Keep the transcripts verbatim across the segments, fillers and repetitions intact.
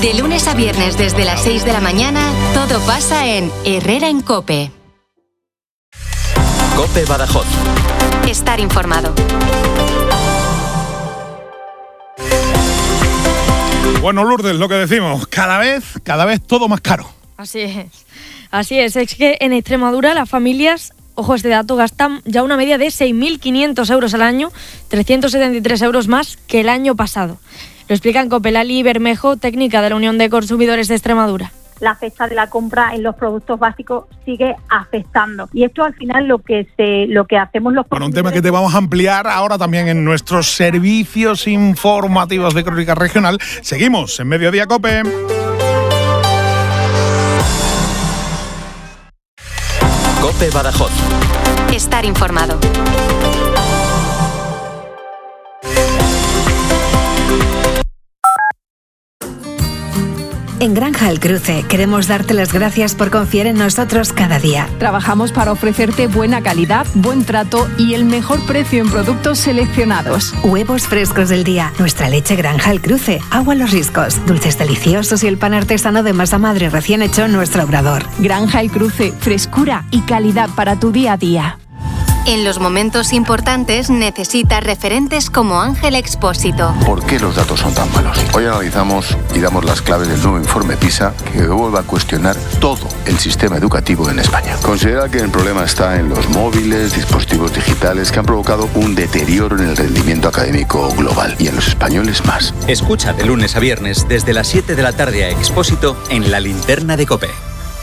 De lunes a viernes desde las seis de la mañana, todo pasa en Herrera en COPE. COPE Badajoz. Estar informado. Bueno, Lourdes, lo que decimos, cada vez, cada vez todo más caro. Así es, así es, es que en Extremadura las familias, ojo este dato, gastan ya una media de seis mil quinientos euros al año, trescientos setenta y tres euros más que el año pasado. Lo explican Copelali Bermejo, técnica de la Unión de Consumidores de Extremadura. La cesta de la compra en los productos básicos sigue afectando. Y esto al final lo que se, lo que hacemos los... Bueno, un tema que te vamos a ampliar ahora también en nuestros servicios informativos de Crónica Regional. Seguimos en Mediodía COPE. COPE Badajoz. Estar informado. En Granja El Cruce queremos darte las gracias por confiar en nosotros cada día. Trabajamos para ofrecerte buena calidad, buen trato y el mejor precio en productos seleccionados. Huevos frescos del día, nuestra leche Granja El Cruce, agua Los Riscos, dulces deliciosos y el pan artesano de masa madre recién hecho en nuestro obrador. Granja El Cruce, frescura y calidad para tu día a día. En los momentos importantes necesitas referentes como Ángel Expósito. ¿Por qué los datos son tan malos? Hoy analizamos y damos las claves del nuevo informe PISA que vuelve a cuestionar todo el sistema educativo en España. Considera que el problema está en los móviles, dispositivos digitales que han provocado un deterioro en el rendimiento académico global y en los españoles más. Escucha de lunes a viernes desde las siete de la tarde a Expósito en La Linterna de COPE.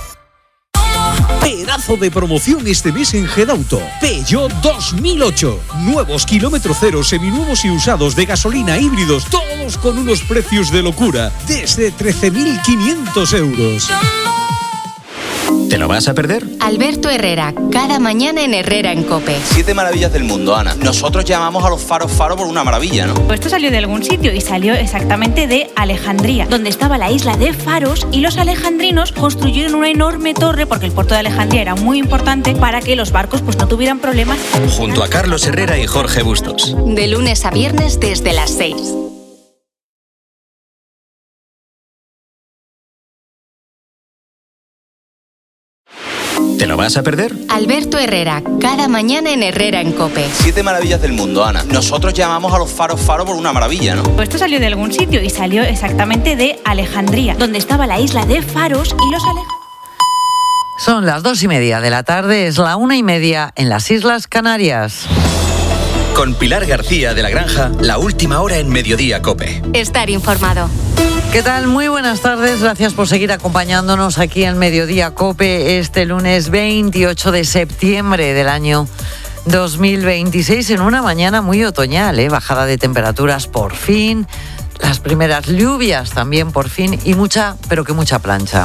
Pedazo de promoción este mes en Gedauto. Peugeot dos mil ocho. Nuevos kilómetro cero, seminuevos y usados de gasolina híbridos, todos con unos precios de locura, desde trece mil quinientos euros. ¿Te lo vas a perder? Alberto Herrera, cada mañana en Herrera en COPE. Siete maravillas del mundo, Ana. Nosotros llamamos a los faros faro por una maravilla, ¿no? Esto salió de algún sitio y salió exactamente de Alejandría, donde estaba la isla de Faros, y los alejandrinos construyeron una enorme torre, porque el puerto de Alejandría era muy importante, para que los barcos pues no tuvieran problemas. Junto a Carlos Herrera y Jorge Bustos. De lunes a viernes desde las seis. ¿Te lo vas a perder? Alberto Herrera, cada mañana en Herrera en COPE. Siete maravillas del mundo, Ana. Nosotros llamamos a los faros faro por una maravilla, ¿no? Esto salió de algún sitio y salió exactamente de Alejandría, donde estaba la isla de Faros y los alejandrinos. Son las dos y media de la tarde, es la una y media en las Islas Canarias. Con Pilar García de la Granja, la última hora en Mediodía COPE. Estar informado. ¿Qué tal? Muy buenas tardes, gracias por seguir acompañándonos aquí en Mediodía COPE este lunes veintiocho de septiembre del año dos mil veintiséis, en una mañana muy otoñal, ¿eh? Bajada de temperaturas por fin, las primeras lluvias también por fin y mucha, pero que mucha plancha.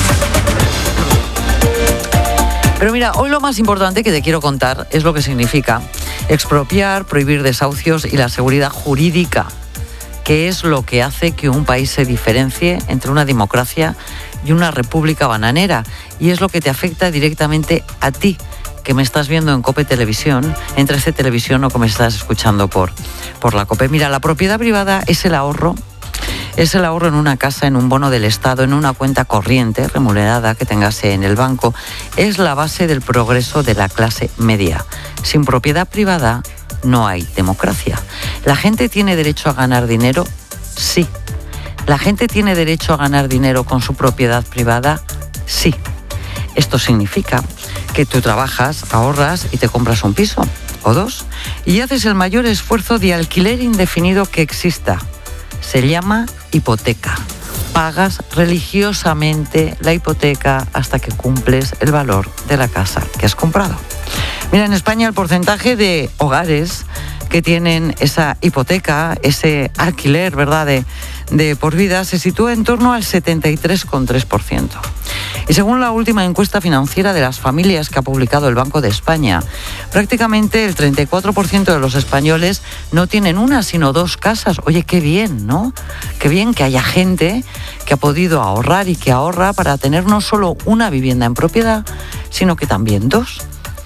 Pero mira, hoy lo más importante que te quiero contar es lo que significa expropiar, prohibir desahucios y la seguridad jurídica, que es lo que hace que un país se diferencie entre una democracia y una república bananera. Y es lo que te afecta directamente a ti, que me estás viendo en COPE Televisión, en trece Televisión o que me estás escuchando por, por la COPE. Mira, la propiedad privada es el ahorro, es el ahorro en una casa, en un bono del Estado, en una cuenta corriente remunerada que tengas en el banco. Es la base del progreso de la clase media. Sin propiedad privada no hay democracia. ¿La gente tiene derecho a ganar dinero? Sí. ¿La gente tiene derecho a ganar dinero con su propiedad privada? Sí. Esto significa que tú trabajas, ahorras y te compras un piso o dos y haces el mayor esfuerzo de alquiler indefinido que exista. Se llama hipoteca. Pagas religiosamente la hipoteca hasta que cumples el valor de la casa que has comprado. Mira, en España el porcentaje de hogares que tienen esa hipoteca, ese alquiler, ¿verdad?, de, de por vida, se sitúa en torno al setenta y tres coma tres por ciento. Y según la última encuesta financiera de las familias que ha publicado el Banco de España, prácticamente el treinta y cuatro por ciento de los españoles no tienen una, sino dos casas. Oye, qué bien, ¿no? Qué bien que haya gente que ha podido ahorrar y que ahorra para tener no solo una vivienda en propiedad, sino que también dos.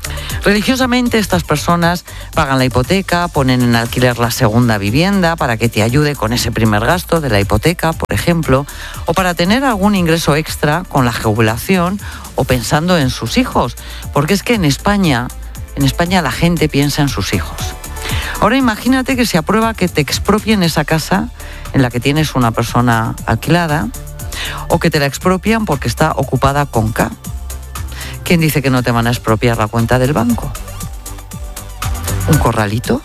Religiosamente estas personas pagan la hipoteca, ponen en alquiler la segunda vivienda para que te ayude con ese primer gasto de la hipoteca, por ejemplo, o para tener algún ingreso extra con la jubilación o pensando en sus hijos, porque es que en España, en España la gente piensa en sus hijos. Ahora imagínate que se aprueba que te expropien esa casa en la que tienes una persona alquilada o que te la expropian porque está ocupada con K. ¿Quién dice que no te van a expropiar la cuenta del banco? ¿Un corralito?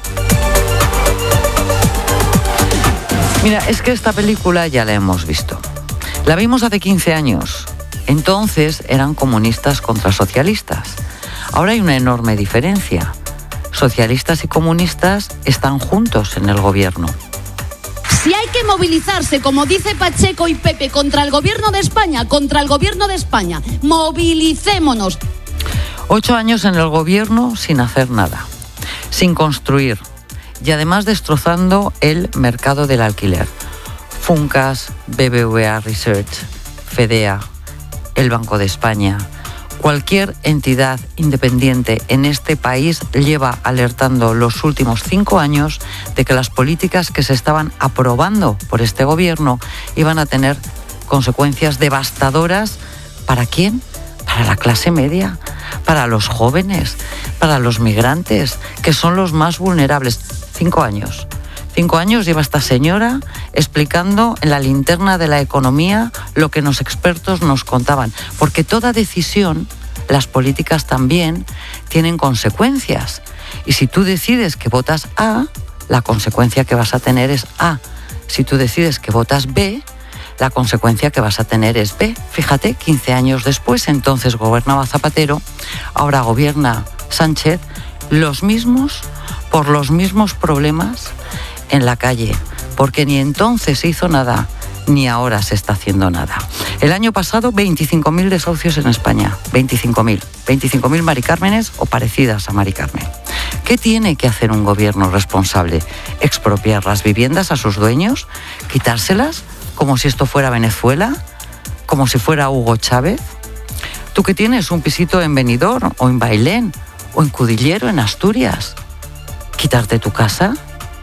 Mira, es que esta película ya la hemos visto. La vimos hace quince años. Entonces eran comunistas contra socialistas. Ahora hay una enorme diferencia. Socialistas y comunistas están juntos en el gobierno. Si hay que movilizarse, como dice Pacheco y Pepe, contra el gobierno de España, contra el gobierno de España, movilicémonos. Ocho años en el gobierno sin hacer nada, sin construir y además destrozando el mercado del alquiler. Funcas, B B V A Research, Fedea, el Banco de España. Cualquier entidad independiente en este país lleva alertando los últimos cinco años de que las políticas que se estaban aprobando por este gobierno iban a tener consecuencias devastadoras. ¿Para quién? Para la clase media, para los jóvenes, para los migrantes, que son los más vulnerables. Cinco años. Cinco años lleva esta señora explicando en la linterna de la economía lo que los expertos nos contaban. Porque toda decisión, las políticas también, tienen consecuencias. Y si tú decides que votas A, la consecuencia que vas a tener es A. Si tú decides que votas B, la consecuencia que vas a tener es B. Fíjate, quince años después, entonces gobernaba Zapatero, ahora gobierna Sánchez, los mismos, por los mismos problemas en la calle, porque ni entonces se hizo nada, ni ahora se está haciendo nada. El año pasado, veinticinco mil desahucios en España, veinticinco mil. veinticinco mil Mari Cármenes o parecidas a Mari Carmen. ¿Qué tiene que hacer un gobierno responsable? ¿Expropiar las viviendas a sus dueños? ¿Quitárselas como si esto fuera Venezuela? ¿Como si fuera Hugo Chávez? ¿Tú que tienes un pisito en Benidorm o en Bailén o en Cudillero, en Asturias? ¿Quitarte tu casa?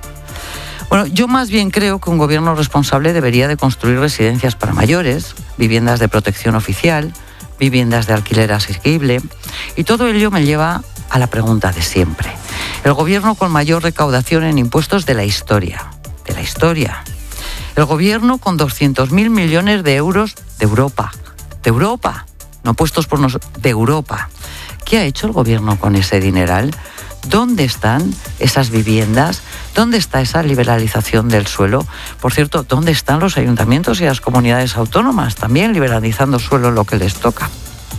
Bueno, yo más bien creo que un gobierno responsable debería de construir residencias para mayores, viviendas de protección oficial, viviendas de alquiler asequible, y todo ello me lleva a la pregunta de siempre. El gobierno con mayor recaudación en impuestos de la historia, de la historia. El gobierno con doscientos mil millones de euros de Europa, de Europa, no puestos por nosotros, de Europa. ¿Qué ha hecho el gobierno con ese dineral? ¿Dónde están esas viviendas? ¿Dónde está esa liberalización del suelo? Por cierto, ¿dónde están los ayuntamientos y las comunidades autónomas también liberalizando suelo lo que les toca?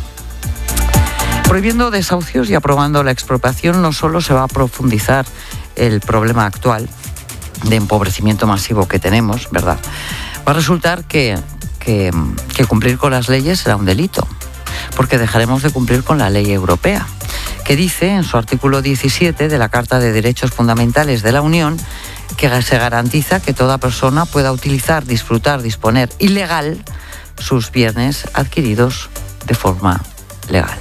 Prohibiendo desahucios y aprobando la expropiación no solo se va a profundizar el problema actual de empobrecimiento masivo que tenemos, ¿verdad? Va a resultar que, que, que cumplir con las leyes será un delito, porque dejaremos de cumplir con la ley europea, que dice en su artículo diecisiete de la Carta de Derechos Fundamentales de la Unión que se garantiza que toda persona pueda utilizar, disfrutar, disponer ilegal sus bienes adquiridos de forma legal.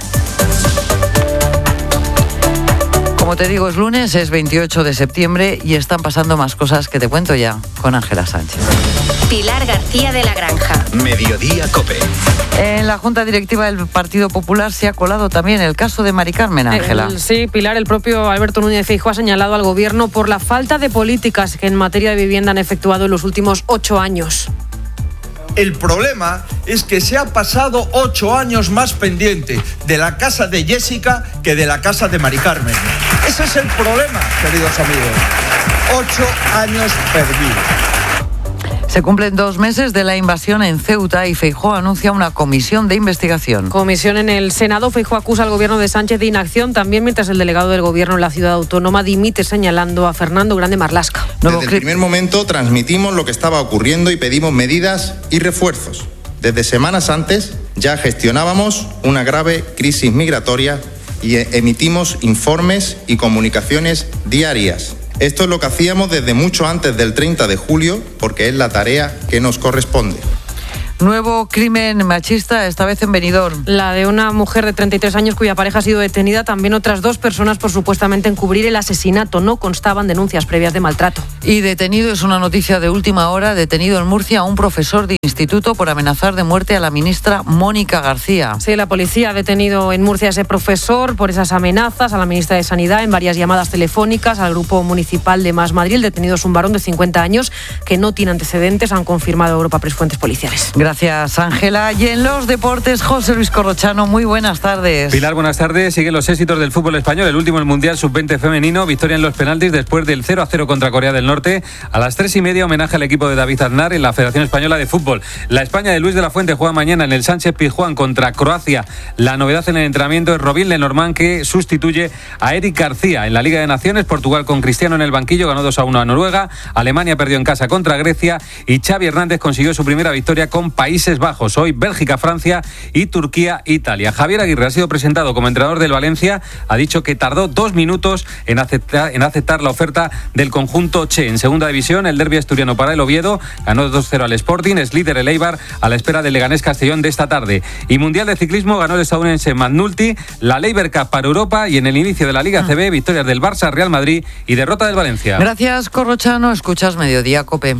Como te digo, es lunes, es veintiocho de septiembre y están pasando más cosas que te cuento ya con Ángela Sánchez. Pilar García de la Granja. Mediodía COPE. En la Junta Directiva del Partido Popular se ha colado también el caso de Mari Carmen, Ángela. El, sí, Pilar, el propio Alberto Núñez Feijóo ha señalado al Gobierno por la falta de políticas que en materia de vivienda han efectuado en los últimos ocho años. El problema es que se ha pasado ocho años más pendiente de la casa de Jessica que de la casa de Mari Carmen. Ese es el problema, queridos amigos. Ocho años perdidos. Se cumplen dos meses de la invasión en Ceuta y Feijóo anuncia una comisión de investigación. Comisión en el Senado. Feijóo acusa al gobierno de Sánchez de inacción, también mientras el delegado del gobierno en la ciudad autónoma dimite, señalando a Fernando Grande Marlaska. Desde el primer momento transmitimos lo que estaba ocurriendo y pedimos medidas y refuerzos. Desde semanas antes ya gestionábamos una grave crisis migratoria y emitimos informes y comunicaciones diarias. Esto es lo que hacíamos desde mucho antes del treinta de julio, porque es la tarea que nos corresponde. Nuevo crimen machista, esta vez en Benidorm. La de una mujer de treinta y tres años cuya pareja ha sido detenida. También otras dos personas por supuestamente encubrir el asesinato. No constaban denuncias previas de maltrato. Y detenido, es una noticia de última hora, detenido en Murcia un profesor de instituto por amenazar de muerte a la ministra Mónica García. Sí, la policía ha detenido en Murcia a ese profesor por esas amenazas a la ministra de Sanidad en varias llamadas telefónicas al grupo municipal de Más Madrid. El detenido es un varón de cincuenta años que no tiene antecedentes, han confirmado Europa Press fuentes policiales. Gracias, Ángela. Y en los deportes, José Luis Corrochano, muy buenas tardes. Pilar, buenas tardes. Siguen los éxitos del fútbol español. El último, el Mundial sub veinte femenino. Victoria en los penaltis después del cero a cero contra Corea del Norte. A las tres y media, homenaje al equipo de David Aznar en la Federación Española de Fútbol. La España de Luis de la Fuente juega mañana en el Sánchez Pizjuán contra Croacia. La novedad en el entrenamiento es Robin Lenormand, que sustituye a Eric García. En la Liga de Naciones, Portugal con Cristiano en el banquillo ganó dos a uno a Noruega. Alemania perdió en casa contra Grecia y Xavi Hernández consiguió su primera victoria con Países Bajos. Hoy Bélgica, Francia y Turquía, Italia. Javier Aguirre ha sido presentado como entrenador del Valencia. Ha dicho que tardó dos minutos en aceptar, en aceptar la oferta del conjunto Che. En segunda división, el derbi asturiano para el Oviedo ganó dos cero al Sporting. Es líder el Eibar a la espera del Leganés Castellón de esta tarde. Y Mundial de Ciclismo ganó el estadounidense McNulty. La Labour Cup para Europa y en el inicio de la Liga C B, victorias del Barça, Real Madrid y derrota del Valencia. Gracias, Corrochano. Escuchas Mediodía Cope.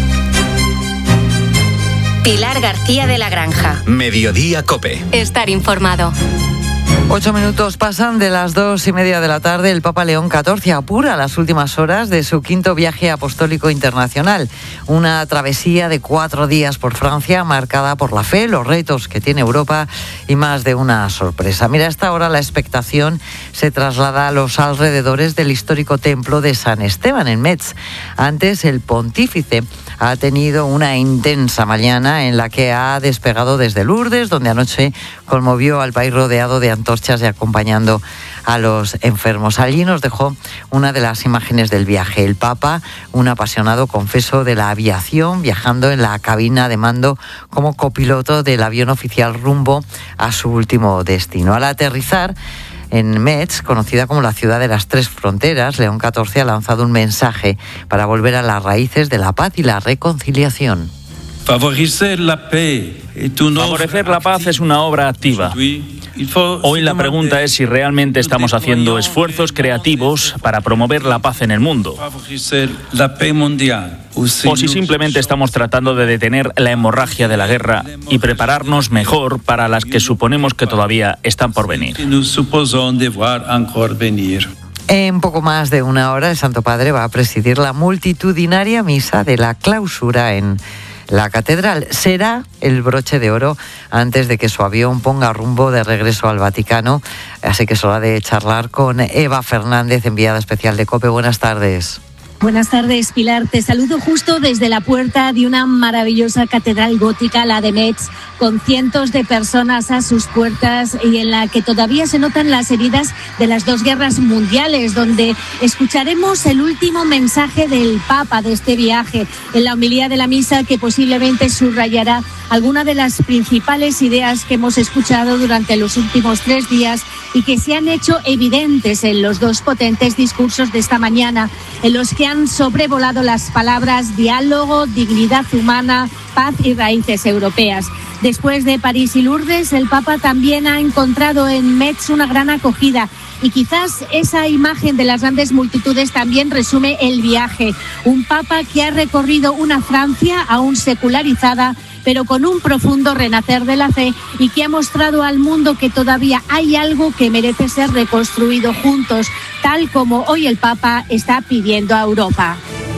Pilar García de la Granja. Mediodía Cope. Estar informado. Ocho minutos pasan de las dos y media de la tarde. El Papa León catorce apura las últimas horas de su quinto viaje apostólico internacional. Una travesía de cuatro días por Francia, marcada por la fe, los retos que tiene Europa y más de una sorpresa. Mira, a esta hora la expectación se traslada a los alrededores del histórico templo de San Esteban en Metz. Antes, el pontífice ha tenido una intensa mañana en la que ha despegado desde Lourdes, donde anoche conmovió al país rodeado de antorchas y acompañando a los enfermos. Allí nos dejó una de las imágenes del viaje. El Papa, un apasionado confeso de la aviación, viajando en la cabina de mando como copiloto del avión oficial rumbo a su último destino. Al aterrizar en Metz, conocida como la ciudad de las tres fronteras, León catorce ha lanzado un mensaje para volver a las raíces de la paz y la reconciliación. Favorecer la paz es una obra activa. Hoy la pregunta es si realmente estamos haciendo esfuerzos creativos para promover la paz en el mundo, o si simplemente estamos tratando de detener la hemorragia de la guerra y prepararnos mejor para las que suponemos que todavía están por venir. En poco más de una hora, el Santo Padre va a presidir la multitudinaria misa de la clausura en la catedral. Será el broche de oro antes de que su avión ponga rumbo de regreso al Vaticano. Así que es hora de charlar con Eva Fernández, enviada especial de COPE. Buenas tardes. Buenas tardes, Pilar. Te saludo justo desde la puerta de una maravillosa catedral gótica, la de Metz, con cientos de personas a sus puertas y en la que todavía se notan las heridas de las dos guerras mundiales, donde escucharemos el último mensaje del Papa de este viaje, en la homilía de la misa, que posiblemente subrayará alguna de las principales ideas que hemos escuchado durante los últimos tres días y que se han hecho evidentes en los dos potentes discursos de esta mañana, en los que han sobrevolado las palabras diálogo, dignidad humana, paz y raíces europeas. Después de París y Lourdes, el Papa también ha encontrado en Metz una gran acogida y quizás esa imagen de las grandes multitudes también resume el viaje. Un Papa que ha recorrido una Francia aún secularizada, pero con un profundo renacer de la fe y que ha mostrado al mundo que todavía hay algo que merece ser reconstruido juntos, tal como hoy el Papa está pidiendo a Europa.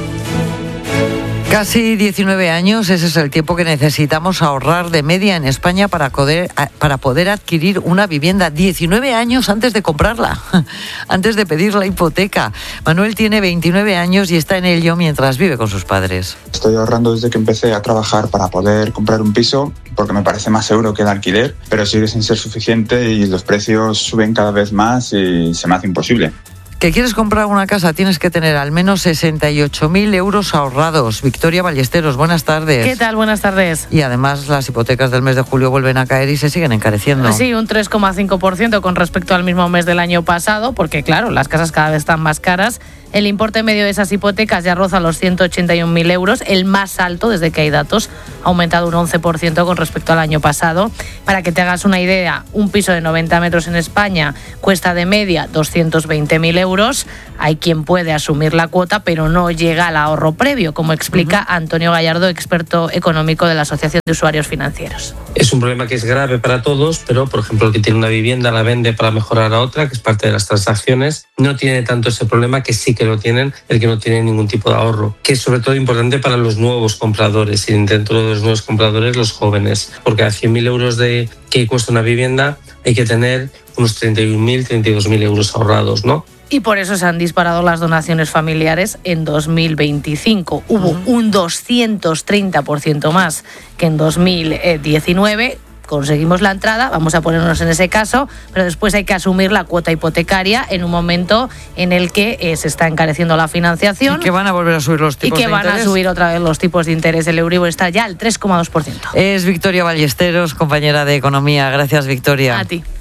Casi diecinueve años, ese es el tiempo que necesitamos ahorrar de media en España para poder, para poder adquirir una vivienda. diecinueve años antes de comprarla, antes de pedir la hipoteca. Manuel tiene veintinueve años y está en ello mientras vive con sus padres. Estoy ahorrando desde que empecé a trabajar para poder comprar un piso, porque me parece más seguro que el alquiler, pero sigue sin ser suficiente y los precios suben cada vez más y se me hace imposible. ¿Que quieres comprar una casa? Tienes que tener al menos sesenta y ocho mil euros ahorrados. Victoria Ballesteros, buenas tardes. ¿Qué tal? Buenas tardes. Y además las hipotecas del mes de julio vuelven a caer y se siguen encareciendo. Sí, un tres coma cinco por ciento con respecto al mismo mes del año pasado, porque claro, las casas cada vez están más caras El importe medio de esas hipotecas ya roza los ciento ochenta y un mil euros, el más alto desde que hay datos, ha aumentado un once por ciento con respecto al año pasado. Para que te hagas una idea, un piso de noventa metros en España cuesta de media doscientos veinte mil euros. Hay quien puede asumir la cuota, pero no llega al ahorro previo, como explica uh-huh. Antonio Gallardo, experto económico de la Asociación de Usuarios Financieros. Es un problema que es grave para todos, pero por ejemplo el que tiene una vivienda la vende para mejorar a otra, que es parte de las transacciones, no tiene tanto ese problema, que sí que lo tienen el que no tiene ningún tipo de ahorro, que es sobre todo importante para los nuevos compradores y dentro de los nuevos compradores los jóvenes, porque a cien mil euros de que cuesta una vivienda hay que tener unos treinta y un mil, treinta y dos mil euros ahorrados, ¿no? Y por eso se han disparado las donaciones familiares en dos mil veinticinco. Hubo uh-huh. un doscientos treinta por ciento más que en dos mil diecinueve. Conseguimos la entrada, vamos a ponernos en ese caso, pero después hay que asumir la cuota hipotecaria en un momento en el que eh, se está encareciendo la financiación. Y que van a volver a subir los tipos de interés. Y que van a subir otra vez los tipos de interés. El Euribor está ya al tres coma dos por ciento. Es Victoria Ballesteros, compañera de Economía. Gracias, Victoria. A ti.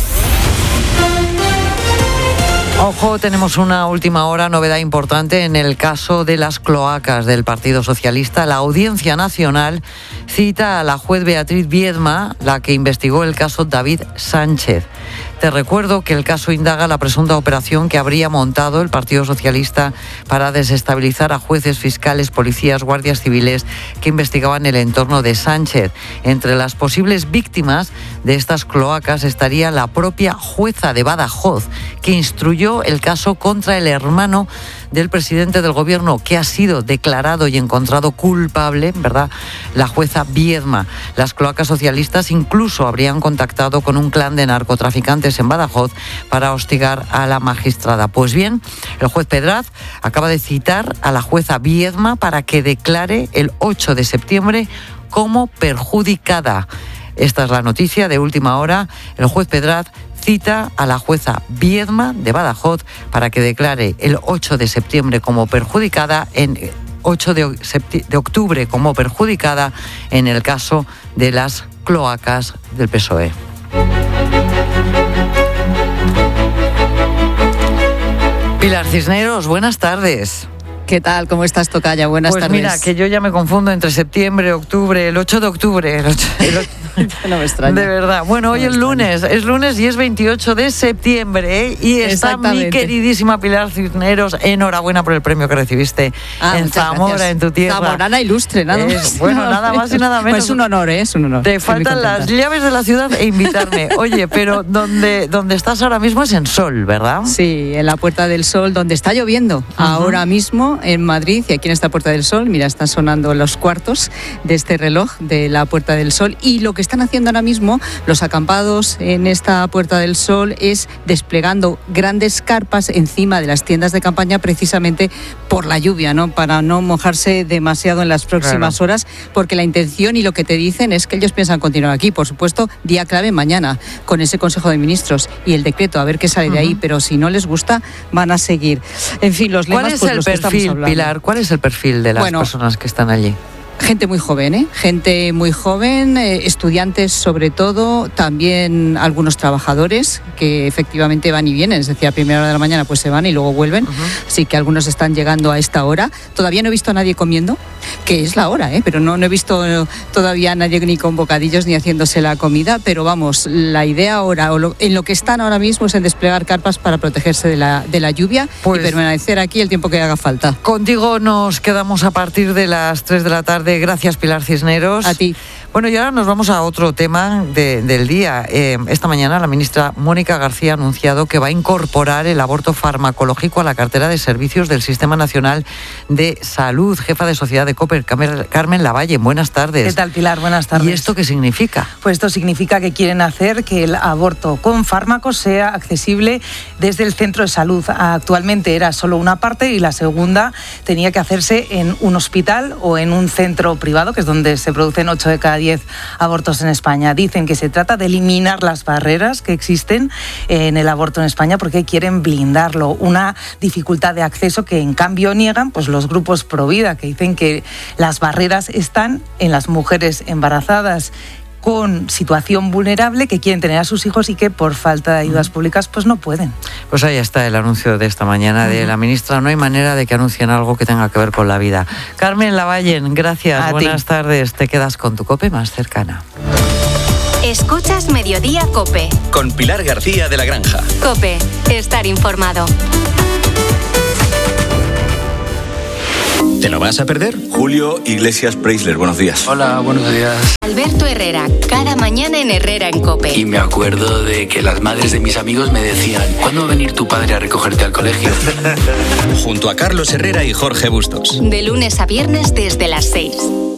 Ojo, tenemos una última hora, novedad importante en el caso de las cloacas del Partido Socialista. La Audiencia Nacional cita a la juez Beatriz Viedma, la que investigó el caso David Sánchez. Te recuerdo que el caso indaga la presunta operación que habría montado el Partido Socialista para desestabilizar a jueces, fiscales, policías, guardias civiles que investigaban el entorno de Sánchez. Entre las posibles víctimas de estas cloacas estaría la propia jueza de Badajoz, que instruyó el caso contra el hermano del presidente del gobierno, que ha sido declarado y encontrado culpable, ¿verdad?, la jueza Viedma. Las cloacas socialistas incluso habrían contactado con un clan de narcotraficantes en Badajoz para hostigar a la magistrada. Pues bien, el juez Pedraz acaba de citar a la jueza Viedma para que declare el ocho de septiembre como perjudicada. Esta es la noticia de última hora. El juez Pedraz cita a la jueza Viedma de Badajoz para que declare el ocho de septiembre como perjudicada, en ocho de octubre como perjudicada en el caso de las cloacas del P S O E. Pilar Cisneros, buenas tardes. ¿Qué tal? ¿Cómo estás, Tocaya? Buenas pues tardes. Pues mira, que yo ya me confundo entre septiembre, octubre, el ocho de octubre. El ocho, el ocho, no me extraña. De verdad. Bueno, hoy no es lunes, es lunes y es veintiocho de septiembre, ¿eh? Y está mi queridísima Pilar Cisneros. Enhorabuena por el premio que recibiste ah, en Zamora, gracias. En tu tierra. Zamorana ilustre, nada más. Es, bueno, nada más y nada menos. Pues es un honor, ¿eh? Es un honor. Te Estoy faltan las llaves de la ciudad e invitarme. Oye, pero donde, donde estás ahora mismo es en Sol, ¿verdad? Sí, en la Puerta del Sol, donde está lloviendo. Uh-huh. Ahora mismo en Madrid, y aquí en esta Puerta del Sol, mira, están sonando los cuartos de este reloj de la Puerta del Sol, y lo que están haciendo ahora mismo los acampados en esta Puerta del Sol es desplegando grandes carpas encima de las tiendas de campaña, precisamente por la lluvia, ¿no? Para no mojarse demasiado en las próximas claro. horas, porque la intención y lo que te dicen es que ellos piensan continuar aquí. Por supuesto, día clave mañana con ese Consejo de Ministros y el decreto, a ver qué sale uh-huh. de ahí, pero si no les gusta van a seguir. En fin, los lemas, ¿cuál es pues, el los perfil, Pilar? ¿Cuál es el perfil de las bueno, personas que están allí? Gente muy joven, ¿eh? Gente muy joven, eh, estudiantes sobre todo, también algunos trabajadores que efectivamente van y vienen, es decir, a primera hora de la mañana pues se van y luego vuelven, uh-huh. así que algunos están llegando a esta hora. Todavía no he visto a nadie comiendo, que es la hora, ¿eh? Pero no, no he visto todavía a nadie ni con bocadillos ni haciéndose la comida, pero vamos, la idea ahora, o lo, en lo que están ahora mismo es en desplegar carpas para protegerse de la, de la lluvia pues, y permanecer aquí el tiempo que haga falta. Contigo nos quedamos a partir de las tres de la tarde. Gracias, Pilar Cisneros. A ti. Bueno, y ahora nos vamos a otro tema de, del día. Eh, esta mañana la ministra Mónica García ha anunciado que va a incorporar el aborto farmacológico a la cartera de servicios del Sistema Nacional de Salud. Jefa de Sociedad de COPE, Carmen Lavalle, buenas tardes. ¿Qué tal, Pilar? Buenas tardes. ¿Y esto qué significa? Pues esto significa que quieren hacer que el aborto con fármacos sea accesible desde el centro de salud. Actualmente era solo una parte y la segunda tenía que hacerse en un hospital o en un centro privado, que es donde se producen ocho de cada diez abortos en España. Dicen que se trata de eliminar las barreras que existen en el aborto en España porque quieren blindarlo. Una dificultad de acceso que en cambio niegan pues los grupos pro vida, que dicen que las barreras están en las mujeres embarazadas, con situación vulnerable que quieren tener a sus hijos y que por falta de ayudas públicas pues no pueden. Pues ahí está el anuncio de esta mañana de la ministra. No hay manera de que anuncien algo que tenga que ver con la vida. Carmen Lavallen, gracias. A Buenas ti. tardes. Te quedas con tu COPE más cercana. Escuchas Mediodía COPE. Con Pilar García de la Granja. COPE, estar informado. ¿Te lo vas a perder? Julio Iglesias Preisler, buenos días. Hola, buenos días. Alberto Herrera, cada mañana en Herrera en COPE. Y me acuerdo de que las madres de mis amigos me decían, ¿cuándo va a venir tu padre a recogerte al colegio? Junto a Carlos Herrera y Jorge Bustos. De lunes a viernes desde las seis.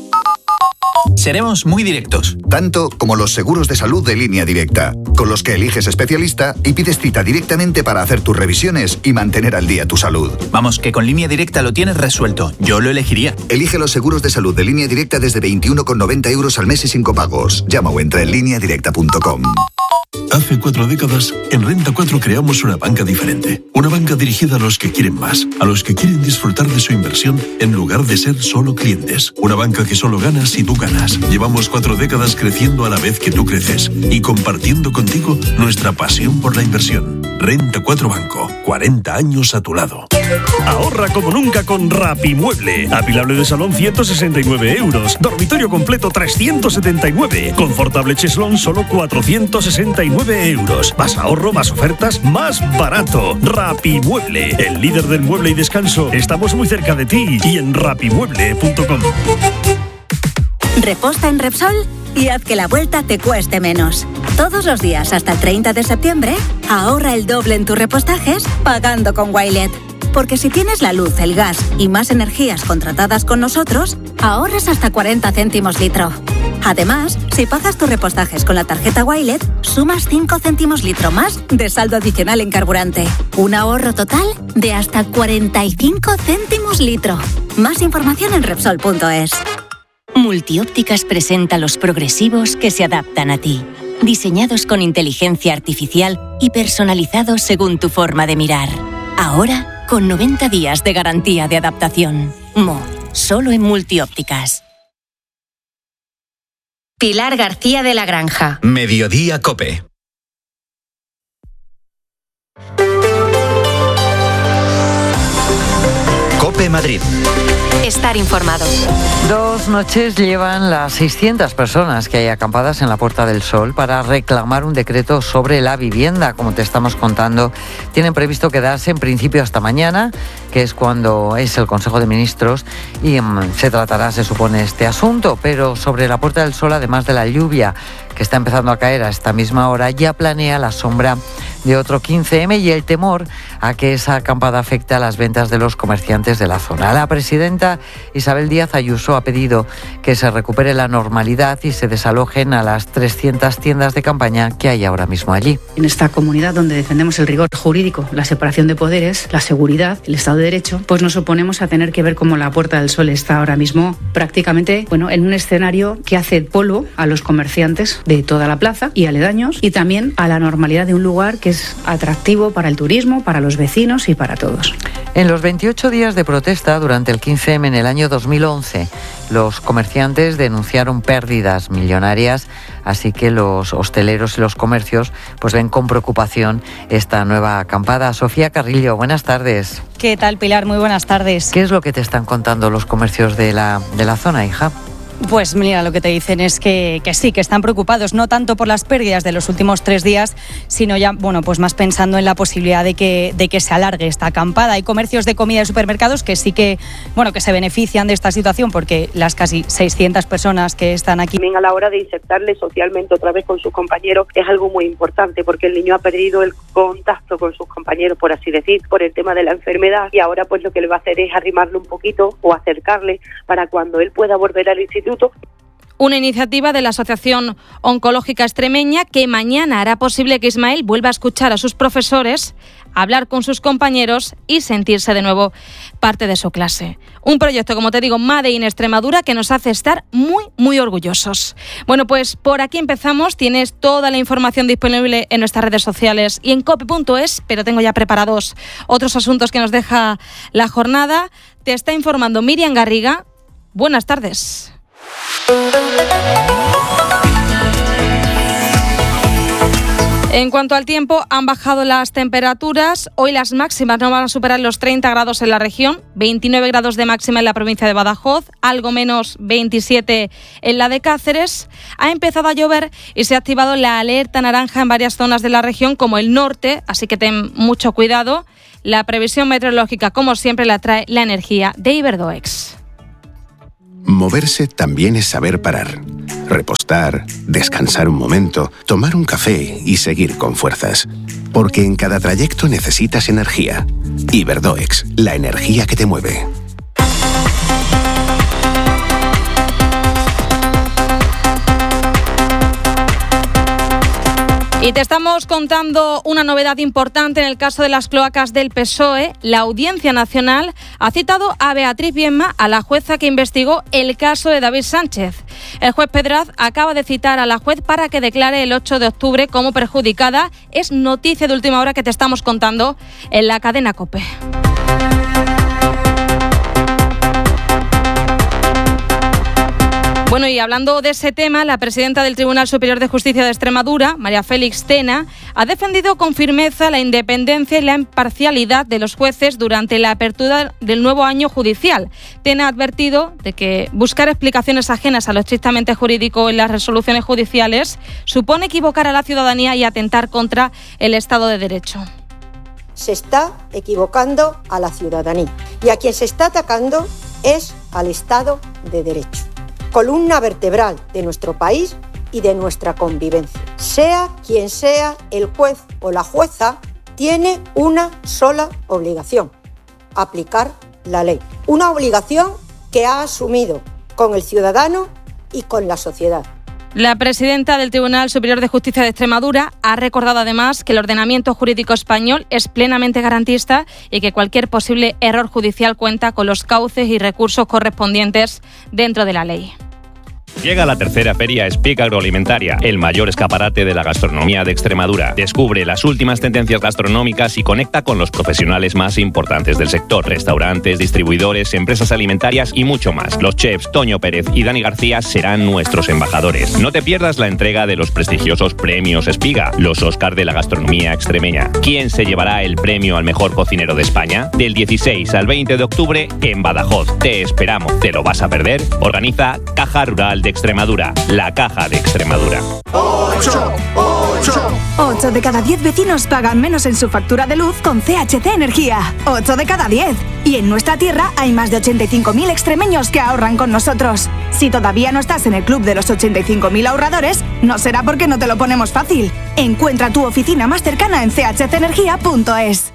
Seremos muy directos. Tanto como los seguros de salud de Línea Directa, con los que eliges especialista y pides cita directamente para hacer tus revisiones y mantener al día tu salud. Vamos, que con Línea Directa lo tienes resuelto. Yo lo elegiría. Elige los seguros de salud de Línea Directa desde veintiuno con noventa euros al mes y sin copagos. Llama o entra en línea directa punto com. Hace cuatro décadas, en Renta cuatro creamos una banca diferente. Una banca dirigida a los que quieren más, a los que quieren disfrutar de su inversión en lugar de ser solo clientes. Una banca que solo gana si tú ganas. Llevamos cuatro décadas creciendo a la vez que tú creces y compartiendo contigo nuestra pasión por la inversión. Renta cuatro Banco, cuarenta años a tu lado. Ahorra como nunca con Rapimueble. Apilable de salón ciento sesenta y nueve euros. Dormitorio completo trescientos setenta y nueve. Confortable cheslón solo cuatrocientos sesenta y nueve euros. Más ahorro, más ofertas, más barato. Rapimueble, el líder del mueble y descanso. Estamos muy cerca de ti y en rapimueble punto com. Reposta en Repsol y haz que la vuelta te cueste menos. Todos los días hasta el treinta de septiembre, ahorra el doble en tus repostajes pagando con Wilet. Porque si tienes la luz, el gas y más energías contratadas con nosotros, ahorras hasta cuarenta céntimos litro. Además, si pagas tus repostajes con la tarjeta Wilet, sumas cinco céntimos litro más de saldo adicional en carburante. Un ahorro total de hasta cuarenta y cinco céntimos litro. Más información en Repsol punto es. Multiópticas presenta los progresivos que se adaptan a ti. Diseñados con inteligencia artificial y personalizados según tu forma de mirar. Ahora, con noventa días de garantía de adaptación. Mo, solo en Multiópticas. Pilar García de la Granja. Mediodía COPE. COPE Madrid. Estar informado. Dos noches llevan las seiscientas personas que hay acampadas en la Puerta del Sol para reclamar un decreto sobre la vivienda, como te estamos contando. Tienen previsto quedarse en principio hasta mañana, que es cuando es el Consejo de Ministros, y um, se tratará, se supone, este asunto. Pero sobre la Puerta del Sol, además de la lluvia que está empezando a caer a esta misma hora, ya planea la sombra de otro quince eme y el temor a que esa acampada afecte a las ventas de los comerciantes de la zona. La presidenta Isabel Díaz Ayuso ha pedido que se recupere la normalidad y se desalojen a las trescientas tiendas de campaña que hay ahora mismo allí. En esta comunidad donde defendemos el rigor jurídico, la separación de poderes, la seguridad, el Estado de Derecho, pues nos oponemos a tener que ver cómo la Puerta del Sol está ahora mismo prácticamente, bueno, en un escenario que hace polvo a los comerciantes de toda la plaza y aledaños, y también a la normalidad de un lugar que es atractivo para el turismo, para los vecinos y para todos. En los veintiocho días de protesta durante el quince eme en el año dos mil once, los comerciantes denunciaron pérdidas millonarias, así que los hosteleros y los comercios pues ven con preocupación esta nueva acampada. Sofía Carrillo, buenas tardes. ¿Qué tal, Pilar? Muy buenas tardes. ¿Qué es lo que te están contando los comercios de la, de la zona, hija? Pues mira, lo que te dicen es que, que sí, que están preocupados, no tanto por las pérdidas de los últimos tres días, sino ya, bueno, pues más pensando en la posibilidad de que, de que se alargue esta acampada. Hay comercios de comida y supermercados que sí que, bueno, que se benefician de esta situación porque las casi seiscientas personas que están aquí. También a la hora de insertarle socialmente otra vez con sus compañeros es algo muy importante porque el niño ha perdido el contacto con sus compañeros, por así decir, por el tema de la enfermedad, y ahora pues lo que le va a hacer es arrimarle un poquito o acercarle para cuando él pueda volver al instituto. Una iniciativa de la Asociación Oncológica Extremeña que mañana hará posible que Ismael vuelva a escuchar a sus profesores, hablar con sus compañeros y sentirse de nuevo parte de su clase. Un proyecto, como te digo, Made in Extremadura, que nos hace estar muy, muy orgullosos. Bueno, pues por aquí empezamos. Tienes toda la información disponible en nuestras redes sociales y en cope punto es, pero tengo ya preparados otros asuntos que nos deja la jornada. Te está informando Miriam Garriga. Buenas tardes. En cuanto al tiempo, han bajado las temperaturas. Hoy las máximas no van a superar los treinta grados en la región, veintinueve grados de máxima en la provincia de Badajoz, algo menos veintisiete en la de Cáceres. Ha empezado a llover y se ha activado la alerta naranja en varias zonas de la región, como el norte, así que ten mucho cuidado. La previsión meteorológica, como siempre, la trae la energía de Iberdoex. Moverse también es saber parar, repostar, descansar un momento, tomar un café y seguir con fuerzas. Porque en cada trayecto necesitas energía. Iberdoex, la energía que te mueve. Y te estamos contando una novedad importante en el caso de las cloacas del P S O E. La Audiencia Nacional ha citado a Beatriz Bienma, a la jueza que investigó el caso de David Sánchez. El juez Pedraz acaba de citar a la juez para que declare el ocho de octubre como perjudicada. Es noticia de última hora que te estamos contando en la cadena COPE. Bueno, y hablando de ese tema, la presidenta del Tribunal Superior de Justicia de Extremadura, María Félix Tena, ha defendido con firmeza la independencia y la imparcialidad de los jueces durante la apertura del nuevo año judicial. Tena ha advertido de que buscar explicaciones ajenas a lo estrictamente jurídico en las resoluciones judiciales supone equivocar a la ciudadanía y atentar contra el Estado de Derecho. Se está equivocando a la ciudadanía y a quien se está atacando es al Estado de Derecho, columna vertebral de nuestro país y de nuestra convivencia. Sea quien sea el juez o la jueza, tiene una sola obligación: aplicar la ley. Una obligación que ha asumido con el ciudadano y con la sociedad. La presidenta del Tribunal Superior de Justicia de Extremadura ha recordado además que el ordenamiento jurídico español es plenamente garantista y que cualquier posible error judicial cuenta con los cauces y recursos correspondientes dentro de la ley. Llega la tercera feria Speak Agroalimentaria, el mayor escaparate de la gastronomía de Extremadura. Descubre las últimas tendencias gastronómicas y conecta con los profesionales más importantes del sector: restaurantes, distribuidores, empresas alimentarias y mucho más. Los chefs Toño Pérez y Dani García serán nuestros embajadores. No te pierdas la entrega de los prestigiosos premios Espiga, los Oscar de la gastronomía extremeña. ¿Quién se llevará el premio al mejor cocinero de España? Del dieciséis al veinte de octubre en Badajoz. Te esperamos. ¿Te lo vas a perder? Organiza Caja Rural de Extremadura, la Caja de Extremadura. ocho, ocho. ocho de cada diez vecinos pagan menos en su factura de luz con C H C Energía. ocho de cada diez. Y en nuestra tierra hay más de ochenta y cinco mil extremeños que ahorran con nosotros. Si todavía no estás en el club de los ochenta y cinco mil ahorradores, no será porque no te lo ponemos fácil. Encuentra tu oficina más cercana en c h c energía punto es.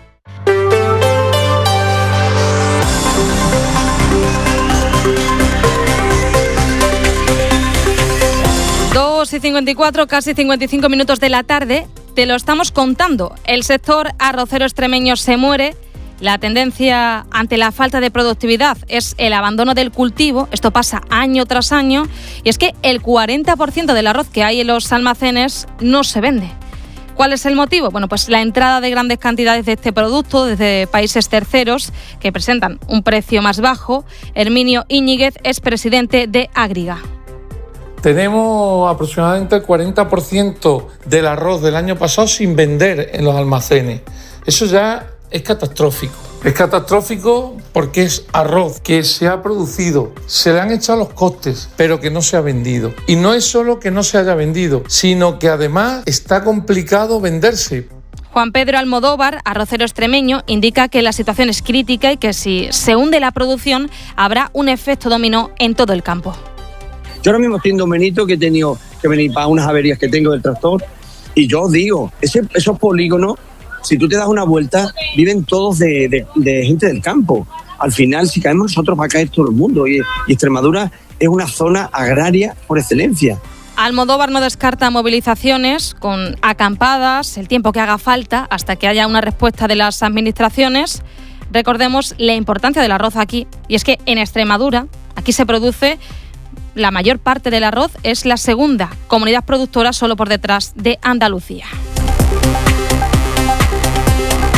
dos y cincuenta y cuatro, casi cincuenta y cinco minutos de la tarde, te lo estamos contando. El sector arrocero extremeño se muere. La tendencia ante la falta de productividad es el abandono del cultivo. Esto pasa año tras año. Y es que el cuarenta por ciento del arroz que hay en los almacenes no se vende. ¿Cuál es el motivo? Bueno, pues la entrada de grandes cantidades de este producto desde países terceros que presentan un precio más bajo. Herminio Íñiguez es presidente de Agriga. Tenemos aproximadamente el cuarenta por ciento del arroz del año pasado sin vender en los almacenes. Eso ya es catastrófico. Es catastrófico porque es arroz que se ha producido, se le han echado los costes, pero que no se ha vendido. Y no es solo que no se haya vendido, sino que además está complicado venderse. Juan Pedro Almodóvar, arrocero extremeño, indica que la situación es crítica y que si se hunde la producción habrá un efecto dominó en todo el campo. Yo ahora mismo estoy en Don Benito, que he tenido que venir para unas averías que tengo del tractor, y yo os digo, ese, esos polígonos, si tú te das una vuelta, viven todos de, de, de gente del campo. Al final, si caemos nosotros, va a caer todo el mundo, y, y Extremadura es una zona agraria por excelencia. Almodóvar no descarta movilizaciones con acampadas, el tiempo que haga falta, hasta que haya una respuesta de las administraciones. Recordemos la importancia del arroz aquí, y es que en Extremadura, aquí se produce la mayor parte del arroz, es la segunda comunidad productora solo por detrás de Andalucía.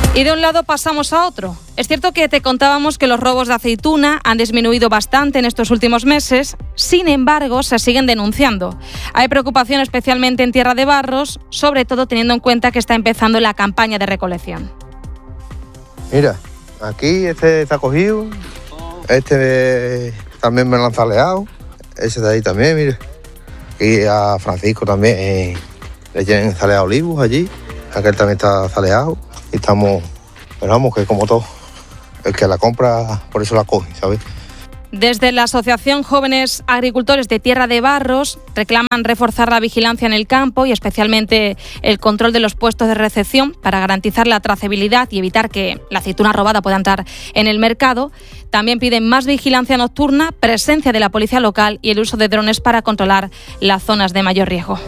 Y de un lado pasamos a otro. Es cierto que te contábamos que los robos de aceituna han disminuido bastante en estos últimos meses, sin embargo, se siguen denunciando. Hay preocupación especialmente en Tierra de Barros, sobre todo teniendo en cuenta que está empezando la campaña de recolección. Mira, aquí este está cogido, este también me lo han zaleado, ese de ahí también, mira. Y a Francisco también eh, le tienen zaleado olivos allí, aquel también está zaleado. Y estamos, pero vamos, que como todo, el que la compra, por eso la coge, ¿sabes? Desde la Asociación Jóvenes Agricultores de Tierra de Barros reclaman reforzar la vigilancia en el campo y especialmente el control de los puestos de recepción para garantizar la trazabilidad y evitar que la aceituna robada pueda entrar en el mercado. También piden más vigilancia nocturna, presencia de la policía local y el uso de drones para controlar las zonas de mayor riesgo.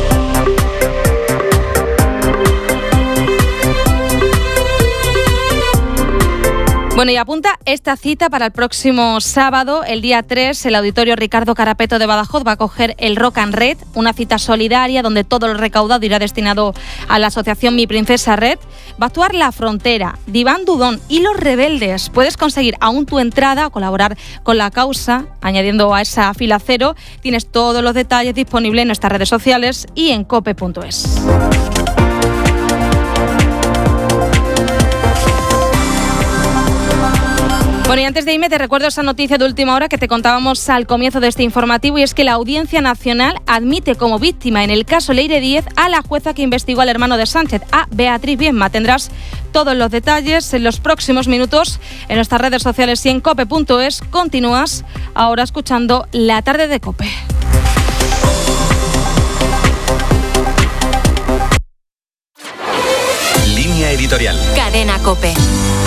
Bueno, y apunta esta cita para el próximo sábado, el día tres, el Auditorio Ricardo Carapeto de Badajoz va a acoger el Rock and Red, una cita solidaria donde todo lo recaudado irá destinado a la asociación Mi Princesa Red. Va a actuar La Frontera, Diván Dudón y Los Rebeldes. Puedes conseguir aún tu entrada o colaborar con la causa, añadiendo a esa fila cero. Tienes todos los detalles disponibles en nuestras redes sociales y en cope punto es. Bueno, y antes de irme te recuerdo esa noticia de última hora que te contábamos al comienzo de este informativo, y es que la Audiencia Nacional admite como víctima en el caso Leire Díez a la jueza que investigó al hermano de Sánchez, a Beatriz Biedma. Tendrás todos los detalles en los próximos minutos en nuestras redes sociales y en cope punto es. Continúas ahora escuchando La Tarde de COPE. Línea editorial. Cadena COPE.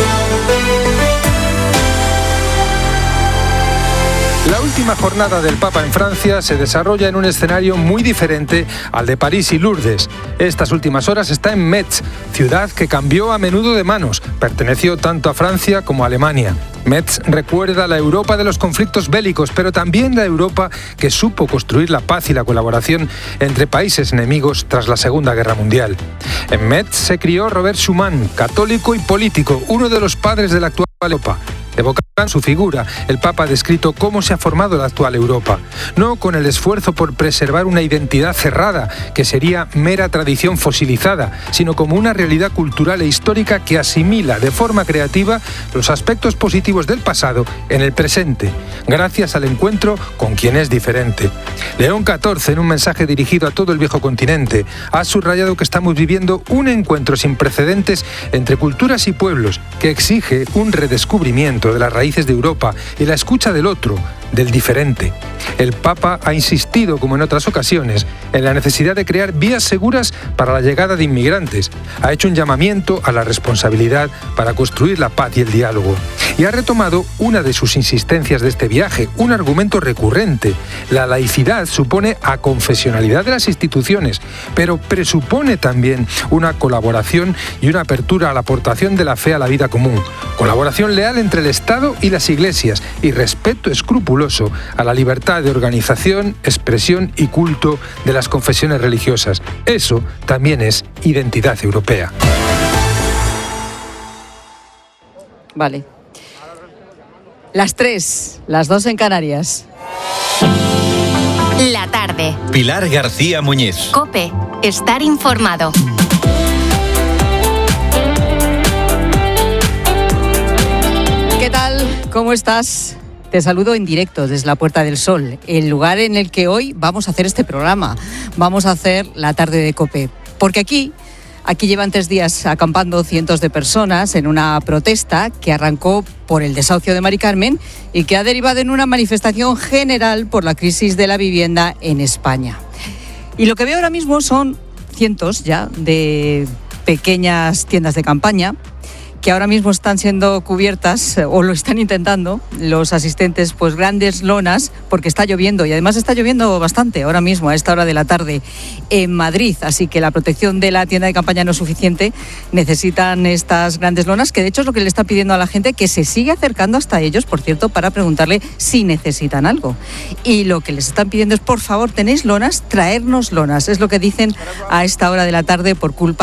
La última jornada del Papa en Francia se desarrolla en un escenario muy diferente al de París y Lourdes. Estas últimas horas está en Metz, ciudad que cambió a menudo de manos. Perteneció tanto a Francia como a Alemania. Metz recuerda la Europa de los conflictos bélicos, pero también la Europa que supo construir la paz y la colaboración entre países enemigos tras la Segunda Guerra Mundial. En Metz se crió Robert Schuman, católico y político, uno de los padres de la actual Europa. Evocando su figura, el Papa ha descrito cómo se ha formado la actual Europa, no con el esfuerzo por preservar una identidad cerrada, que sería mera tradición fosilizada, sino como una realidad cultural e histórica que asimila de forma creativa los aspectos positivos del pasado en el presente, gracias al encuentro con quien es diferente. León catorce, en un mensaje dirigido a todo el viejo continente, ha subrayado que estamos viviendo un encuentro sin precedentes entre culturas y pueblos que exige un redescubrimiento de las raíces de Europa y la escucha del otro, del diferente. El Papa ha insistido, como en otras ocasiones, en la necesidad de crear vías seguras para la llegada de inmigrantes. Ha hecho un llamamiento a la responsabilidad para construir la paz y el diálogo. Y ha retomado una de sus insistencias de este viaje, un argumento recurrente. La laicidad supone aconfesionalidad de las instituciones, pero presupone también una colaboración y una apertura a la aportación de la fe a la vida común. Colaboración leal entre el Estado y las iglesias y respeto escrupuloso a la libertad de organización, expresión y culto de las confesiones religiosas. Eso también es identidad europea. Vale. Las tres, las dos en Canarias. La tarde. Pilar García Muñiz. COPE. Estar informado. ¿Qué tal? ¿Cómo estás? Te saludo en directo desde la Puerta del Sol, el lugar en el que hoy vamos a hacer este programa. Vamos a hacer la tarde de COPE. Porque aquí, aquí llevan tres días acampando cientos de personas en una protesta que arrancó por el desahucio de Mari Carmen y que ha derivado en una manifestación general por la crisis de la vivienda en España. Y lo que veo ahora mismo son cientos ya de pequeñas tiendas de campaña que ahora mismo están siendo cubiertas, o lo están intentando, los asistentes, pues grandes lonas, porque está lloviendo, y además está lloviendo bastante ahora mismo, a esta hora de la tarde, en Madrid. Así que la protección de la tienda de campaña no es suficiente, necesitan estas grandes lonas, que de hecho es lo que le está pidiendo a la gente, que se sigue acercando hasta ellos, por cierto, para preguntarle si necesitan algo. Y lo que les están pidiendo es, por favor, ¿tenéis lonas? Traernos lonas, es lo que dicen a esta hora de la tarde por culpa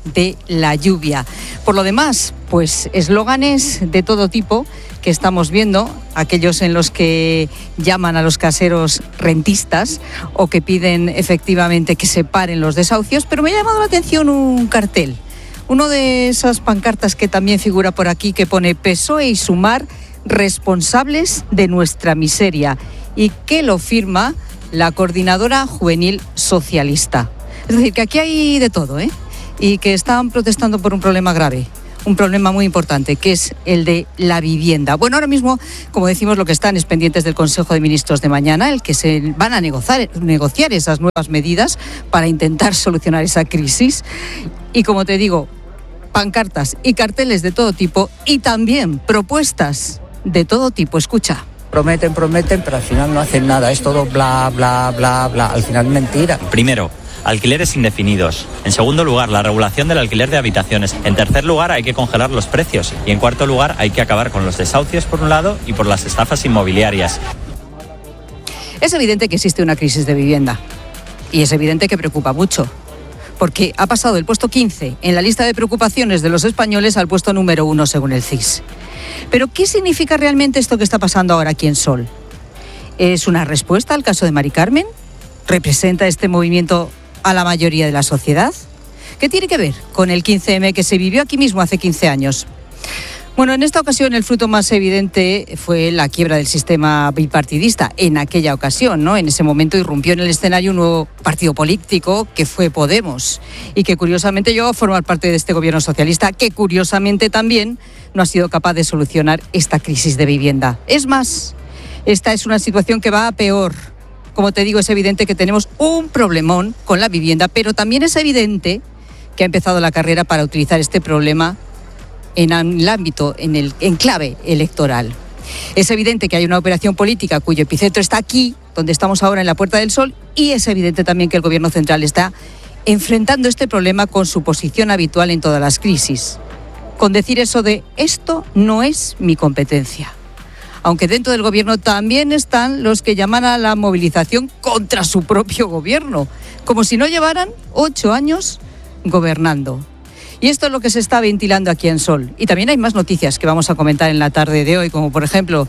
de la lluvia. Por lo demás, pues eslóganes de todo tipo que estamos viendo, aquellos en los que llaman a los caseros rentistas o que piden efectivamente que se paren los desahucios, pero me ha llamado la atención un cartel, uno de esas pancartas que también figura por aquí, que pone P S O E y Sumar responsables de nuestra miseria, y que lo firma la Coordinadora Juvenil Socialista. Es decir, que aquí hay de todo, ¿eh? Y que están protestando por un problema grave, un problema muy importante, que es el de la vivienda. Bueno, ahora mismo, como decimos, lo que están es pendientes del Consejo de Ministros de mañana, el que se van a negociar, negociar esas nuevas medidas para intentar solucionar esa crisis. Y como te digo, pancartas y carteles de todo tipo y también propuestas de todo tipo. Escucha. Prometen, prometen, pero al final no hacen nada. Es todo bla, bla, bla, bla. Al final mentira. Primero, alquileres indefinidos. En segundo lugar, la regulación del alquiler de habitaciones. En tercer lugar, hay que congelar los precios. Y en cuarto lugar, hay que acabar con los desahucios por un lado y por las estafas inmobiliarias. Es evidente que existe una crisis de vivienda. Y es evidente que preocupa mucho. Porque ha pasado del puesto quince en la lista de preocupaciones de los españoles al puesto número uno según el C I S. Pero ¿qué significa realmente esto que está pasando ahora aquí en Sol? ¿Es una respuesta al caso de Mari Carmen? ¿Representa este movimiento a la mayoría de la sociedad? ¿Qué tiene que ver con el quince eme que se vivió aquí mismo hace quince años? Bueno, en esta ocasión el fruto más evidente fue la quiebra del sistema bipartidista. En aquella ocasión, ¿no? En ese momento irrumpió en el escenario un nuevo partido político que fue Podemos y que curiosamente llegó a formar parte de este gobierno socialista, que curiosamente también no ha sido capaz de solucionar esta crisis de vivienda. Es más, esta es una situación que va a peor. Como te digo, es evidente que tenemos un problemón con la vivienda, pero también es evidente que ha empezado la carrera para utilizar este problema en el ámbito, en el enclave electoral. Es evidente que hay una operación política cuyo epicentro está aquí, donde estamos ahora en la Puerta del Sol, y es evidente también que el Gobierno central está enfrentando este problema con su posición habitual en todas las crisis, con decir eso de esto no es mi competencia. Aunque dentro del Gobierno también están los que llaman a la movilización contra su propio Gobierno, como si no llevaran ocho años gobernando. Y esto es lo que se está ventilando aquí en Sol. Y también hay más noticias que vamos a comentar en la tarde de hoy, como por ejemplo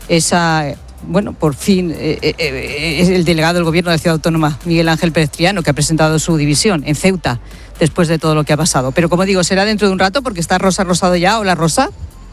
esa, bueno, por fin eh, eh, es el delegado del Gobierno de la Ciudad Autónoma, Miguel Ángel Pérez Triano, que ha presentado su división en Ceuta después de todo lo que ha pasado. Pero como digo, será dentro de un rato porque está Rosa Rosado ya. Hola, Rosa.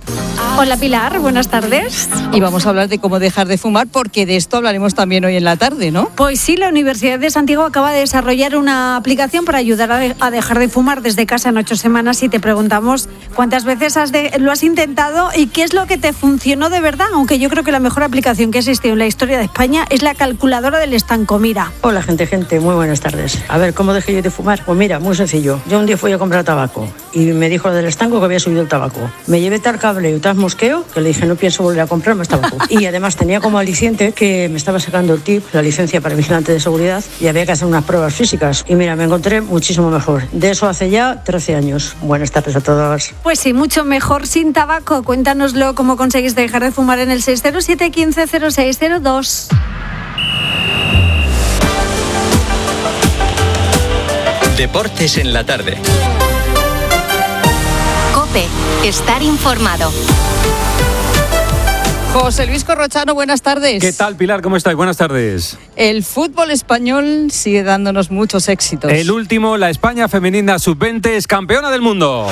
Hola Pilar, buenas tardes. Y vamos a hablar de cómo dejar de fumar, porque de esto hablaremos también hoy en la tarde, ¿no? Pues sí, la Universidad de Santiago acaba de desarrollar una aplicación para ayudar a, de, a dejar de fumar desde casa en ocho semanas, y te preguntamos cuántas veces has de, lo has intentado y qué es lo que te funcionó de verdad, aunque yo creo que la mejor aplicación que ha existido en la historia de España es la calculadora del estanco. Mira. Hola gente, gente, muy buenas tardes. A ver, ¿cómo dejé yo de fumar? Pues mira, muy sencillo. Yo un día fui a comprar tabaco y me dijo lo del estanco que había subido el tabaco. Me llevé tal cabreo y tal mosqueo que le dije no pienso volver a comprar más tabaco. Y además tenía como aliciente que me estaba sacando el T I P, la licencia para vigilante de seguridad, y había que hacer unas pruebas físicas. Y mira, me encontré muchísimo mejor. De eso hace ya trece años. Buenas tardes a todos. Pues sí, mucho mejor sin tabaco. Cuéntanoslo cómo conseguiste dejar de fumar en el seis cero siete, uno cinco, cero seis cero dos. Deportes en la tarde. COPE, estar informado. José Luis Corrochano, buenas tardes. ¿Qué tal, Pilar? ¿Cómo estáis? Buenas tardes. El fútbol español sigue dándonos muchos éxitos. El último, la España femenina sub veinte es campeona del mundo.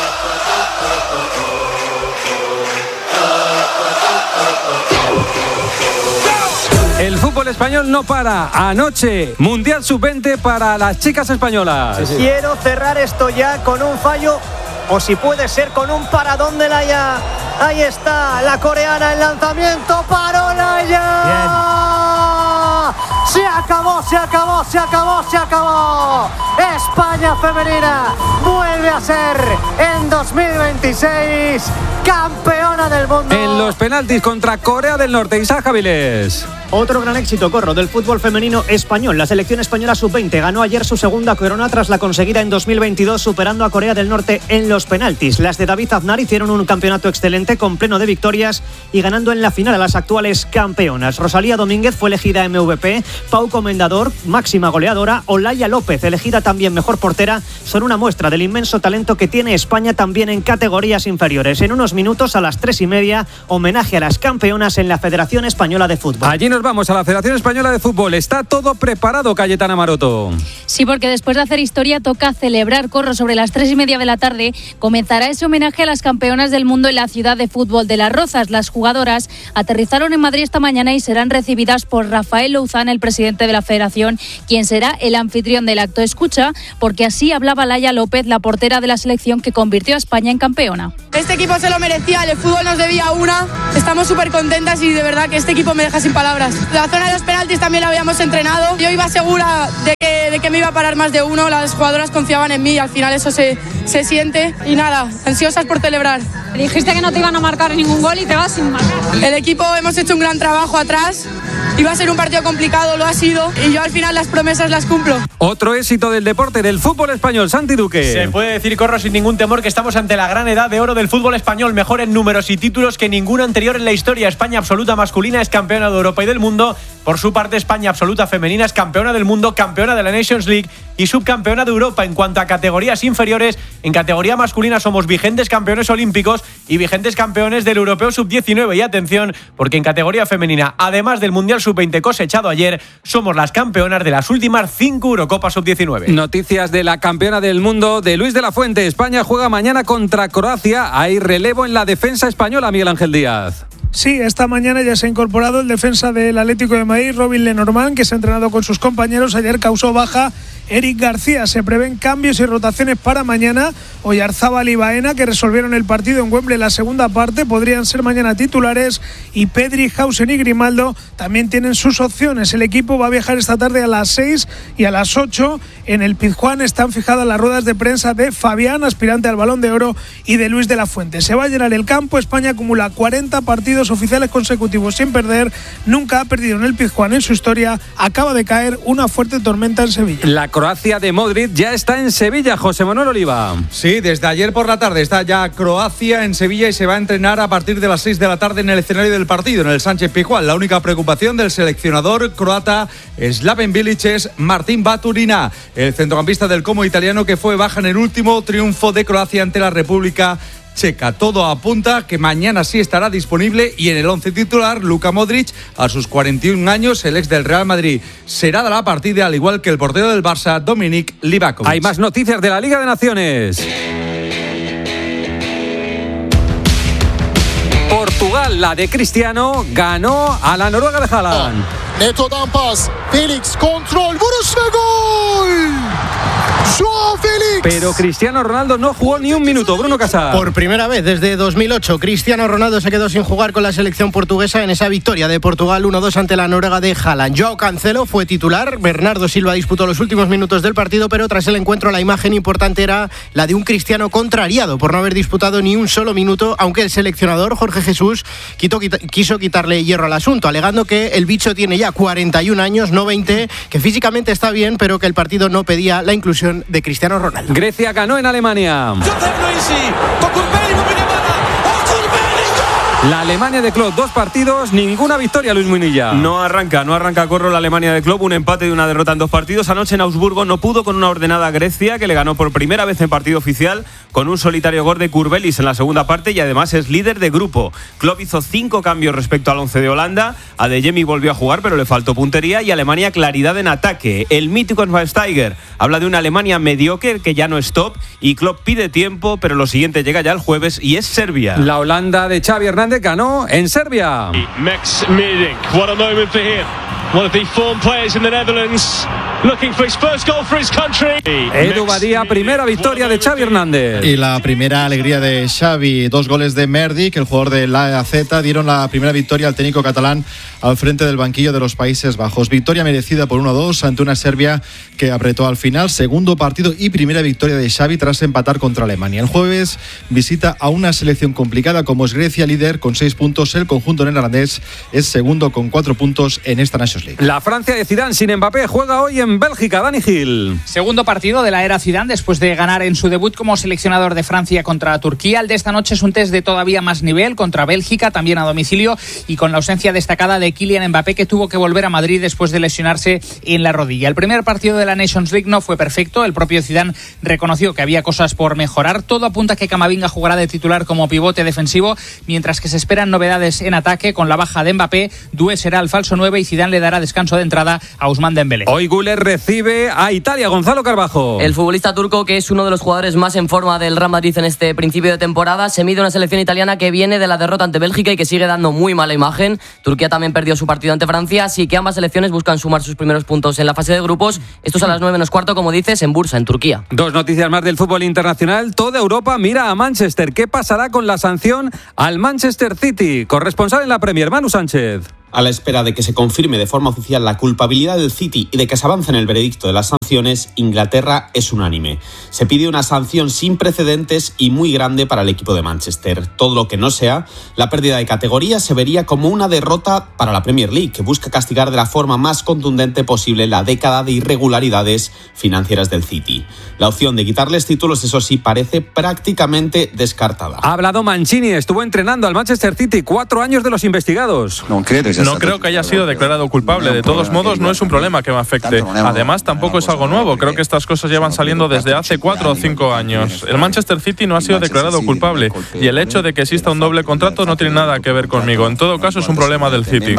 El fútbol español no para. Anoche, Mundial sub veinte para las chicas españolas. Quiero cerrar esto ya con un fallo, o si puede ser con un paradón de Laia. Ahí está la coreana, el lanzamiento, paró Laia. Bien. Se acabó, se acabó, se acabó, se acabó. España femenina vuelve a ser en dos mil veintiséis campeona del mundo. En los penaltis contra Corea del Norte, Isaac Avilés. Otro gran éxito, Corro, del fútbol femenino español. La selección española sub veinte ganó ayer su segunda corona tras la conseguida en dos mil veintidós, superando a Corea del Norte en los penaltis. Las de David Aznar hicieron un campeonato excelente con pleno de victorias y ganando en la final a las actuales campeonas. Rosalía Domínguez fue elegida M V P Pau Comendador, máxima goleadora, o Laia López, elegida también mejor portera, son una muestra del inmenso talento que tiene España también en categorías inferiores. En unos minutos, a las tres y media, homenaje a las campeonas en la Federación Española de Fútbol. Allí nos vamos, a la Federación Española de Fútbol. Está todo preparado, Cayetana Maroto. Sí, porque después de hacer historia toca celebrar. Corro sobre las tres y media de la tarde. Comenzará ese homenaje a las campeonas del mundo en la ciudad de fútbol de Las Rozas. Las jugadoras aterrizaron en Madrid esta mañana y serán recibidas por Rafael Louzán, el presidente de la Federación, quien será el anfitrión del acto. Escucha, porque así hablaba Laia López, la portera de la selección que convirtió a España en campeona. Este equipo se lo merecía, el fútbol nos debía una. Estamos súper contentas y de verdad que este equipo me deja sin palabras. La zona de los penaltis también la habíamos entrenado. Yo iba segura de que, de que me iba a parar más de uno. Las jugadoras confiaban en mí y al final eso se, se siente. Y nada, ansiosas por celebrar. Dijiste que no te iban a marcar ningún gol y te vas sin marcar. El equipo hemos hecho un gran trabajo atrás. Iba a ser un partido complicado, lo ha sido. Y yo al final las promesas las cumplo. Otro éxito del deporte, del fútbol español, Santi Duque. Se puede decir, Corro, sin ningún temor que estamos ante la gran edad de oro del fútbol español, mejor en números y títulos que ninguna anterior en la historia. España absoluta masculina es campeona de Europa y del mundo. Por su parte, España absoluta femenina es campeona del mundo, campeona de la Nations League y subcampeona de Europa. En cuanto a categorías inferiores, en categoría masculina somos vigentes campeones olímpicos y vigentes campeones del Europeo sub diecinueve. Y atención, porque en categoría femenina, además del Mundial sub veinte cosechado ayer, somos las campeonas de las últimas cinco Eurocopas sub diecinueve. Noticias de la campeona del mundo, de Luis de la Fuente. España juega mañana contra Croacia. Hay relevo en la defensa española, Miguel Ángel Díaz. Sí, esta mañana ya se ha incorporado el defensa del Atlético de Madrid, Robin Lenormand, que se ha entrenado con sus compañeros. Ayer causó baja Eric García. Se prevén cambios y rotaciones para mañana. Oyarzábal y Baena, que resolvieron el partido en Wembley la segunda parte, podrían ser mañana titulares. Y Pedri, Hausen y Grimaldo también tienen sus opciones. El equipo va a viajar esta tarde a las seis y a las ocho. En el Pizjuán están fijadas las ruedas de prensa de Fabián, aspirante al Balón de Oro, y de Luis de la Fuente. Se va a llenar el campo. España acumula cuarenta partidos oficiales consecutivos sin perder. Nunca ha perdido en el Pizjuán en su historia. Acaba de caer una fuerte tormenta en Sevilla. La Croacia de Modric ya está en Sevilla, José Manuel Oliva. Sí, desde ayer por la tarde está ya Croacia en Sevilla y se va a entrenar a partir de las seis de la tarde en el escenario del partido, en el Sánchez Pizjuán. La única preocupación del seleccionador croata Slaven Bilic es Martín Baturina, el centrocampista del Como italiano que fue baja en el último triunfo de Croacia ante la República Checa. Todo apunta que mañana sí estará disponible y en el once titular Luka Modric, a sus cuarenta y un años, el ex del Real Madrid, será de la partida, al igual que el portero del Barça, Dominik Livakovic. Hay más noticias de la Liga de Naciones. Portugal, la de Cristiano, ganó a la Noruega de Haaland. Neto'dan pas, Félix, control, vuruş ve gol! Joao Félix. Pero Cristiano Ronaldo no jugó ni un minuto. Bruno Casar. Por primera vez desde dos mil ocho, Cristiano Ronaldo se quedó sin jugar con la selección portuguesa en esa victoria de Portugal uno dos ante la Noruega de Haaland. Joao Cancelo fue titular, Bernardo Silva disputó los últimos minutos del partido, pero tras el encuentro la imagen importante era la de un Cristiano contrariado por no haber disputado ni un solo minuto, aunque el seleccionador Jorge Jesús quitó, quita, quiso quitarle hierro al asunto, alegando que el bicho tiene ya cuarenta y un años, no veinte, que físicamente está bien, pero que el partido no pedía la inclusión de Cristiano Ronaldo. Grecia ganó en Alemania. La Alemania de Klopp, dos partidos, ninguna victoria, Luis Munilla. No arranca, no arranca Corro la Alemania de Klopp, un empate y una derrota en dos partidos. Anoche en Augsburgo no pudo con una ordenada Grecia, que le ganó por primera vez en partido oficial, con un solitario gol de Kurbelis en la segunda parte y además es líder de grupo. Klopp hizo cinco cambios respecto al once de Holanda. Adeyemi volvió a jugar, pero le faltó puntería y Alemania claridad en ataque. El mítico Schweinsteiger habla de una Alemania mediocre que ya no es top y Klopp pide tiempo, pero lo siguiente llega ya el jueves y es Serbia. La Holanda de Xavi Hernández ganó en Serbia. Max Miedink, what a moment for him. One of the form players in the Netherlands, looking for his first goal for his country. Edu Badía, primera victoria de Xavi Hernández. Y la primera alegría de Xavi, dos goles de Merdi, que el jugador de la A Z, dieron la primera victoria al técnico catalán al frente del banquillo de los Países Bajos. Victoria merecida por uno a dos ante una Serbia que apretó al final. Segundo partido y primera victoria de Xavi tras empatar contra Alemania. El jueves visita a una selección complicada como es Grecia, líder con seis puntos. El conjunto neerlandés es segundo con cuatro puntos en esta Nations League. La Francia de Zidane sin Mbappé juega hoy en en Bélgica. Dani Gil. Segundo partido de la era Zidane después de ganar en su debut como seleccionador de Francia contra Turquía. El de esta noche es un test de todavía más nivel contra Bélgica, también a domicilio, y con la ausencia destacada de Kylian Mbappé, que tuvo que volver a Madrid después de lesionarse en la rodilla. El primer partido de la Nations League no fue perfecto. El propio Zidane reconoció que había cosas por mejorar. Todo apunta a que Camavinga jugará de titular como pivote defensivo, mientras que se esperan novedades en ataque. Con la baja de Mbappé, Doué será el falso nueve y Zidane le dará descanso de entrada a Ousmane Dembélé. Hoy Güler recibe a Italia. Gonzalo Carbajo. El futbolista turco, que es uno de los jugadores más en forma del Real Madrid en este principio de temporada, se mide una selección italiana que viene de la derrota ante Bélgica y que sigue dando muy mala imagen. Turquía también perdió su partido ante Francia, así que ambas selecciones buscan sumar sus primeros puntos en la fase de grupos. Esto es a las nueve menos cuarto, como dices, en Bursa, en Turquía. Dos noticias más del fútbol internacional. Toda Europa mira a Manchester. ¿Qué pasará con la sanción al Manchester City? Corresponsal en la Premier, Manu Sánchez. A la espera de que se confirme de forma oficial la culpabilidad del City y de que se avance en el veredicto de las sanciones, Inglaterra es unánime. Se pide una sanción sin precedentes y muy grande para el equipo de Manchester. Todo lo que no sea la pérdida de categoría se vería como una derrota para la Premier League, que busca castigar de la forma más contundente posible la década de irregularidades financieras del City. La opción de quitarles títulos, eso sí, parece prácticamente descartada. Ha hablado Mancini, estuvo entrenando al Manchester City, cuatro años de los investigados. No creo No creo que haya sido declarado culpable. De todos modos, no es un problema que me afecte. Además, tampoco es algo nuevo. Creo que estas cosas llevan saliendo desde hace cuatro o cinco años. El Manchester City no ha sido declarado culpable y el hecho de que exista un doble contrato no tiene nada que ver conmigo. En todo caso, es un problema del City.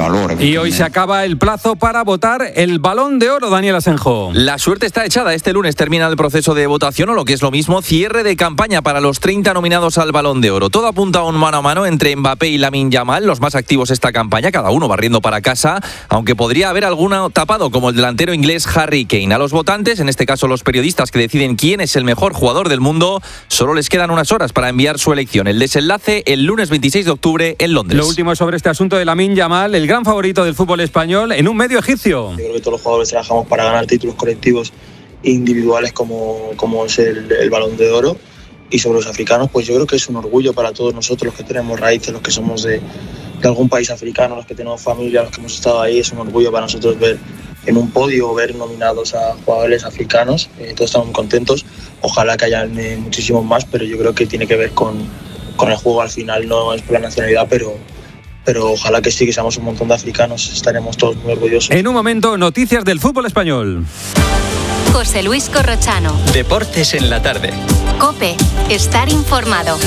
Y hoy se acaba el plazo para votar el Balón de Oro, Daniel Asenjo. La suerte está echada. Este lunes termina el proceso de votación, o lo que es lo mismo, cierre de campaña para los treinta nominados al Balón de Oro. Todo apunta a un mano a mano entre Mbappé y Lamine Yamal, los más activos esta campaña, cada uno barriendo para casa, aunque podría haber alguno tapado, como el delantero inglés Harry Kane. A los votantes, en este caso los periodistas que deciden quién es el mejor jugador del mundo, solo les quedan unas horas para enviar su elección. El desenlace el lunes veintiséis de octubre en Londres. Lo último sobre este asunto de Lamine Yamal, el gran favorito del fútbol español, en un medio egipcio. Yo creo que todos los jugadores trabajamos para ganar títulos colectivos individuales como, como es el, el Balón de Oro. Y sobre los africanos, pues yo creo que es un orgullo para todos nosotros, los que tenemos raíces, los que somos de, de algún país africano, los que tenemos familia, los que hemos estado ahí. Es un orgullo para nosotros ver en un podio, ver nominados a jugadores africanos. Eh, todos estamos muy contentos. Ojalá que hayan eh, muchísimos más, pero yo creo que tiene que ver con, con el juego al final. No es por la nacionalidad, pero... pero ojalá que sí, que seamos un montón de africanos, estaremos todos muy orgullosos. En un momento, noticias del fútbol español. José Luis Corrochano. Deportes en la tarde. COPE. Estar informado.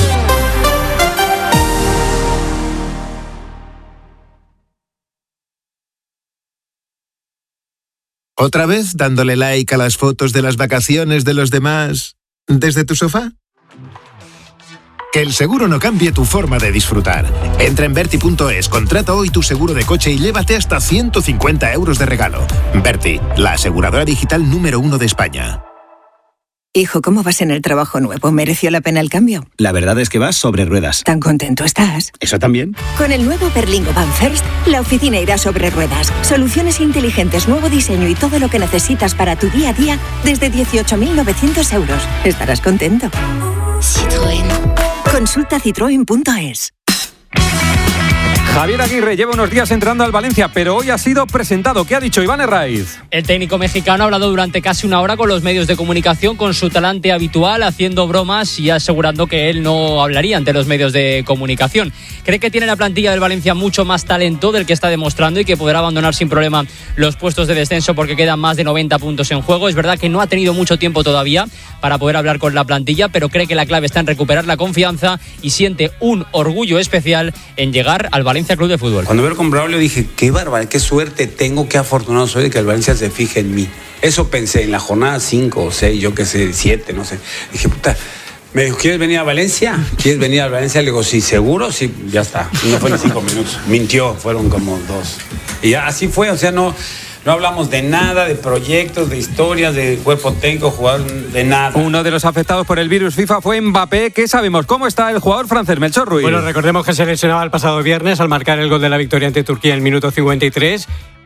¿Otra vez dándole like a las fotos de las vacaciones de los demás desde tu sofá? Que el seguro no cambie tu forma de disfrutar. Entra en Berti punto es, contrata hoy tu seguro de coche y llévate hasta ciento cincuenta euros de regalo. Berti, la aseguradora digital número uno de España. Hijo, ¿cómo vas en el trabajo nuevo? ¿Mereció la pena el cambio? La verdad es que vas sobre ruedas. ¿Tan contento estás? ¿Eso también? Con el nuevo Berlingo Van First, la oficina irá sobre ruedas. Soluciones inteligentes, nuevo diseño y todo lo que necesitas para tu día a día desde dieciocho mil novecientos euros. Estarás contento. Citroën. Consulta citroen punto es. Javier Aguirre lleva unos días entrenando al Valencia, pero hoy ha sido presentado. ¿Qué ha dicho Iván Herraiz? El técnico mexicano ha hablado durante casi una hora con los medios de comunicación con su talante habitual, haciendo bromas y asegurando que él no hablaría ante los medios de comunicación. Cree que tiene la plantilla del Valencia mucho más talento del que está demostrando y que podrá abandonar sin problema los puestos de descenso porque quedan más de noventa puntos en juego. Es verdad que no ha tenido mucho tiempo todavía para poder hablar con la plantilla, pero cree que la clave está en recuperar la confianza y siente un orgullo especial en llegar al Valencia Club de Fútbol. Cuando veo con Braulio dije, qué bárbaro, qué suerte tengo, qué afortunado soy de que el Valencia se fije en mí. Eso pensé en la jornada cinco o seis, yo qué sé, siete, no sé. Dije, puta, me dijo, ¿quieres venir a Valencia? ¿Quieres venir a Valencia? Le digo, sí, seguro, sí, ya está. No fue ni cinco minutos. Mintió, fueron como dos. Y así fue, o sea, no... No hablamos de nada, de proyectos, de historias, de cuerpo técnico, jugador, de nada. Uno de los afectados por el virus FIFA fue Mbappé. ¿Qué sabemos? ¿Cómo está el jugador francés, Melchor Ruiz? Bueno, recordemos que se lesionaba el pasado viernes al marcar el gol de la victoria ante Turquía en el minuto cincuenta y tres.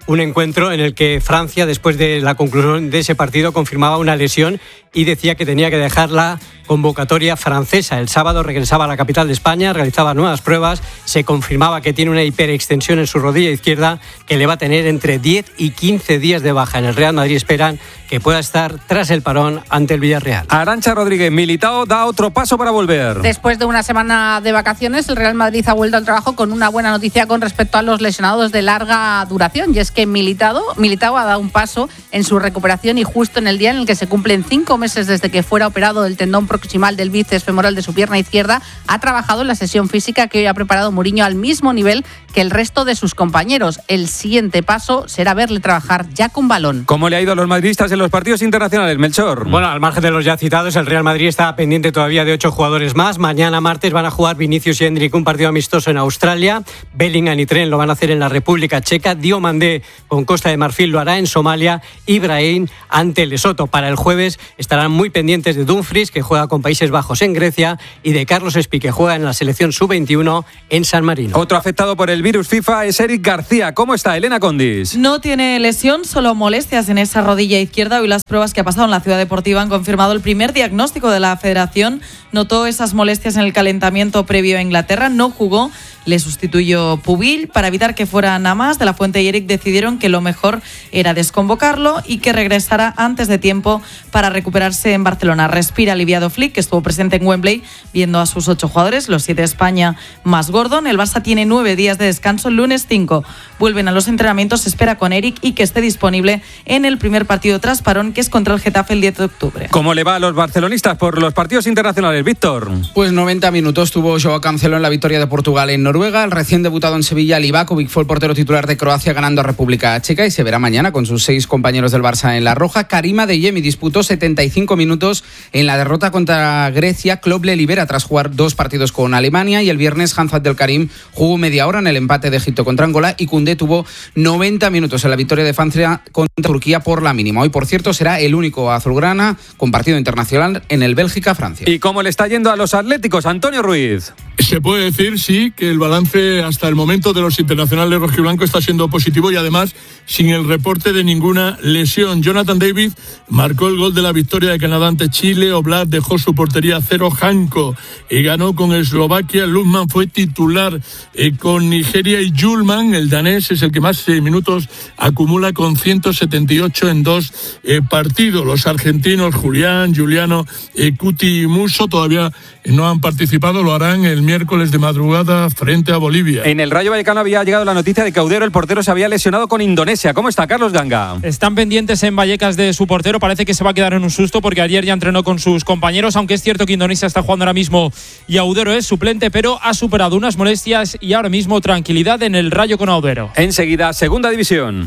un encuentro en el que Francia, después de la conclusión de ese partido, confirmaba una lesión y decía que tenía que dejar la convocatoria francesa. El sábado regresaba a la capital de España, realizaba nuevas pruebas, se confirmaba que tiene una hiperextensión en su rodilla izquierda que le va a tener entre diez y quince días de baja. En el Real Madrid esperan que pueda estar tras el parón ante el Villarreal. Arantxa Rodríguez, Militao da otro paso para volver. Después de una semana de vacaciones, el Real Madrid ha vuelto al trabajo con una buena noticia con respecto a los lesionados de larga duración, y es que Militao, Militao ha dado un paso en su recuperación, y justo en el día en el que se cumplen cinco meses desde que fuera operado del tendón proximal del bíceps femoral de su pierna izquierda, ha trabajado en la sesión física que hoy ha preparado Mourinho al mismo nivel que el resto de sus compañeros. El siguiente paso será verle trabajar ya con balón. ¿Cómo le ha ido a los madridistas en los partidos internacionales, Melchor? Bueno, al margen de los ya citados, el Real Madrid está pendiente todavía de ocho jugadores más. Mañana martes van a jugar Vinicius y Endrick un partido amistoso en Australia. Bellingham y Trent lo van a hacer en la República Checa. Diomandé con Costa de Marfil lo hará en Somalia. Ibrahim ante Lesoto. Para el jueves estarán muy pendientes de Dumfries, que juega con Países Bajos en Grecia, y de Carlos Espi, que juega en la selección sub veintiuno en San Marino. Otro afectado por el virus FIFA es Eric García. ¿Cómo está, Elena Condis? No tiene lesión, solo molestias en esa rodilla izquierda. Hoy las pruebas que ha pasado en la Ciudad Deportiva han confirmado el primer diagnóstico de la Federación. Notó esas molestias en el calentamiento previo a Inglaterra, no jugó. Le sustituyó Pubil para evitar que fueran a más. De la Fuente y Eric decidieron que lo mejor era desconvocarlo y que regresara antes de tiempo para recuperarse en Barcelona. Respira aliviado Flick, que estuvo presente en Wembley viendo a sus ocho jugadores, los siete de España más Gordon. El Barça tiene nueve días de descanso, el lunes cinco vuelven a los entrenamientos. Se espera con Eric y que esté disponible en el primer partido tras parón, que es contra el Getafe el diez de octubre. ¿Cómo le va a los barcelonistas por los partidos internacionales, Víctor? Pues noventa minutos tuvo Joao Cancelo en la victoria de Portugal en Noruega. El recién debutado en Sevilla, Livakovic, fue el portero titular de Croacia ganando a República Checa, y se verá mañana con sus seis compañeros del Barça en la roja. Karim Adeyemi disputó setenta y cinco minutos en la derrota contra Grecia. Klopp le libera tras jugar dos partidos con Alemania, y el viernes Hamza Abdelkarim jugó media hora en el empate de Egipto contra Angola, y Koundé tuvo noventa minutos en la victoria de Francia contra Turquía por la mínima. Hoy, por cierto, será el único azulgrana con partido internacional en el Bélgica-Francia. ¿Y cómo le está yendo a los atléticos, Antonio Ruiz? Se puede decir, sí, que el balance hasta el momento de los internacionales rojiblancos está siendo positivo, y además sin el reporte de ninguna lesión. Jonathan David marcó el gol de la victoria de Canadá ante Chile. Oblak dejó su portería a cero. Janko y ganó con Eslovaquia. Lundman fue titular eh, con Nigeria, y Julman, el danés, es el que más eh, minutos acumula con ciento setenta y ocho en dos eh, partidos. Los argentinos Julián, Giuliano, eh, Cuti y Musso todavía no han participado, lo harán el miércoles de madrugada frente a Bolivia. En el Rayo Vallecano había llegado la noticia de que Audero, el portero, se había lesionado con Indonesia. ¿Cómo está, Carlos Ganga? Están pendientes en Vallecas de su portero. Parece que se va a quedar en un susto porque ayer ya entrenó con sus compañeros, aunque es cierto que Indonesia está jugando ahora mismo y Audero es suplente, pero ha superado unas molestias y ahora mismo tranquilidad en el Rayo con Audero. Enseguida, segunda división.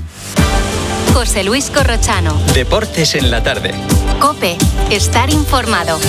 José Luis Corrochano. Deportes en la tarde. COPE. Estar informado.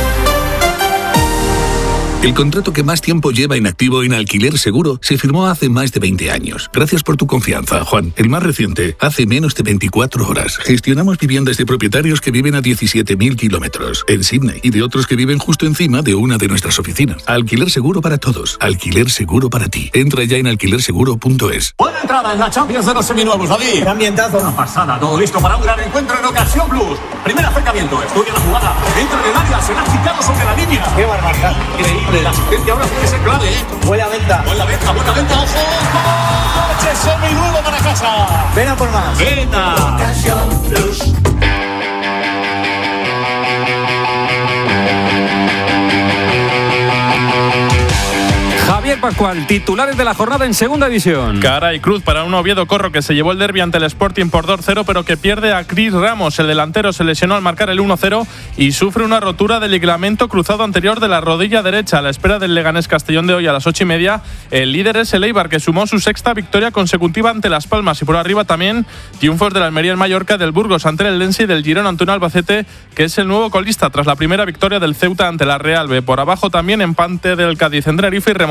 El contrato que más tiempo lleva inactivo en Alquiler Seguro se firmó hace más de veinte años. Gracias por tu confianza, Juan. El más reciente, hace menos de veinticuatro horas. Gestionamos viviendas de propietarios que viven a diecisiete mil kilómetros en Sydney y de otros que viven justo encima de una de nuestras oficinas. Alquiler Seguro para todos. Alquiler Seguro para ti. Entra ya en alquiler seguro punto es. Buena entrada en la Champions de los seminuevos, David. Ambientazo. Una pasada. Todo listo para un gran encuentro en Ocasión Plus. Primer acercamiento. Estudia la jugada. Entra en el área. Será quitado sobre la línea. Qué barbaridad. Increíble. La asistencia ahora puede ser clave, ¿eh? Buena venta. Buena venta, buena venta. ¡Ojo! ¡Coche seminuevo para casa! Ven a por más. Venta. Ocasión Plus. Javier Pascual, titulares de la jornada en segunda división. Cara y cruz para un Oviedo Corro que se llevó el derbi ante el Sporting por dos cero, pero que pierde a Cris Ramos. El delantero se lesionó al marcar el uno cero y sufre una rotura del ligamento cruzado anterior de la rodilla derecha. A la espera del Leganés Castellón de hoy a las ocho y media, el líder es el Eibar, que sumó su sexta victoria consecutiva ante Las Palmas. Y por arriba también triunfos del Almería en Mallorca, del Burgos ante el Eldense y del Girona ante un Albacete, que es el nuevo colista tras la primera victoria del Ceuta ante la Real B. Por abajo también empate del Cádiz en Tenerife y remontada del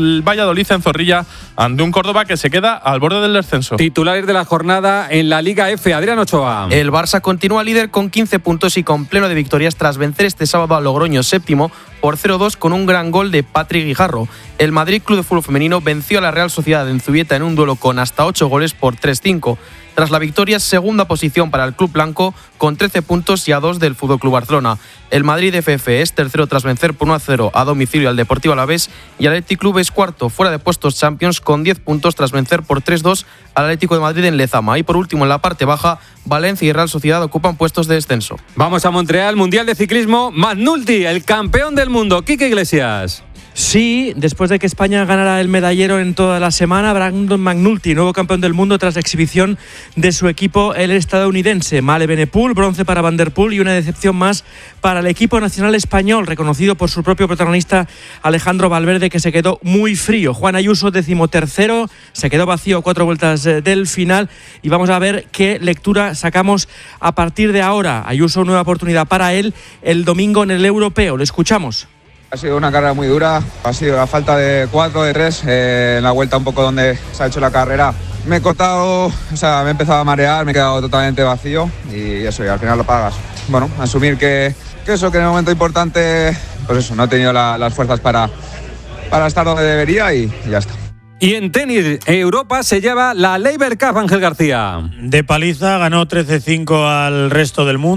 el Valladolid en Zorrilla ante un Córdoba que se queda al borde del descenso. Titulares de la jornada en la Liga F, Adrián Ochoa. El Barça continúa líder con quince puntos y con pleno de victorias tras vencer este sábado a Logroño séptimo por cero dos con un gran gol de Patrick Guijarro. El Madrid Club de Fútbol Femenino venció a la Real Sociedad en Zubieta en un duelo con hasta ocho goles por tres cinco. Tras la victoria, segunda posición para el club blanco con trece puntos y a dos del F C Barcelona. El Madrid F F es tercero tras vencer por uno a cero a domicilio al Deportivo Alavés y el Athletic Club es cuarto fuera de puestos Champions con diez puntos tras vencer por tres dos al Atlético de Madrid en Lezama. Y por último, en la parte baja, Valencia y Real Sociedad ocupan puestos de descenso. Vamos a Montreal, Mundial de Ciclismo, McNulty, el campeón del mundo, Quique Iglesias. Sí, después de que España ganara el medallero en toda la semana, Brandon McNulty, nuevo campeón del mundo tras la exhibición de su equipo, el estadounidense. Male Benepool, bronce para Van der Poel y una decepción más para el equipo nacional español, reconocido por su propio protagonista Alejandro Valverde, que se quedó muy frío. Juan Ayuso, decimotercero, se quedó vacío a cuatro vueltas del final y vamos a ver qué lectura sacamos a partir de ahora. Ayuso, nueva oportunidad para él el domingo en el Europeo. Lo escuchamos. Ha sido una carrera muy dura, ha sido a falta de cuatro, de tres, eh, en la vuelta un poco donde se ha hecho la carrera. Me he cortado, o sea, me he empezado a marear, me he quedado totalmente vacío y eso, y al final lo pagas. Bueno, asumir que, que eso, que en el momento importante, pues eso, no he tenido la, las fuerzas para, para estar donde debería y, y ya está. Y en tenis, Europa se lleva la Laver Cup, Ángel García. De paliza, ganó trece cinco al resto del mundo.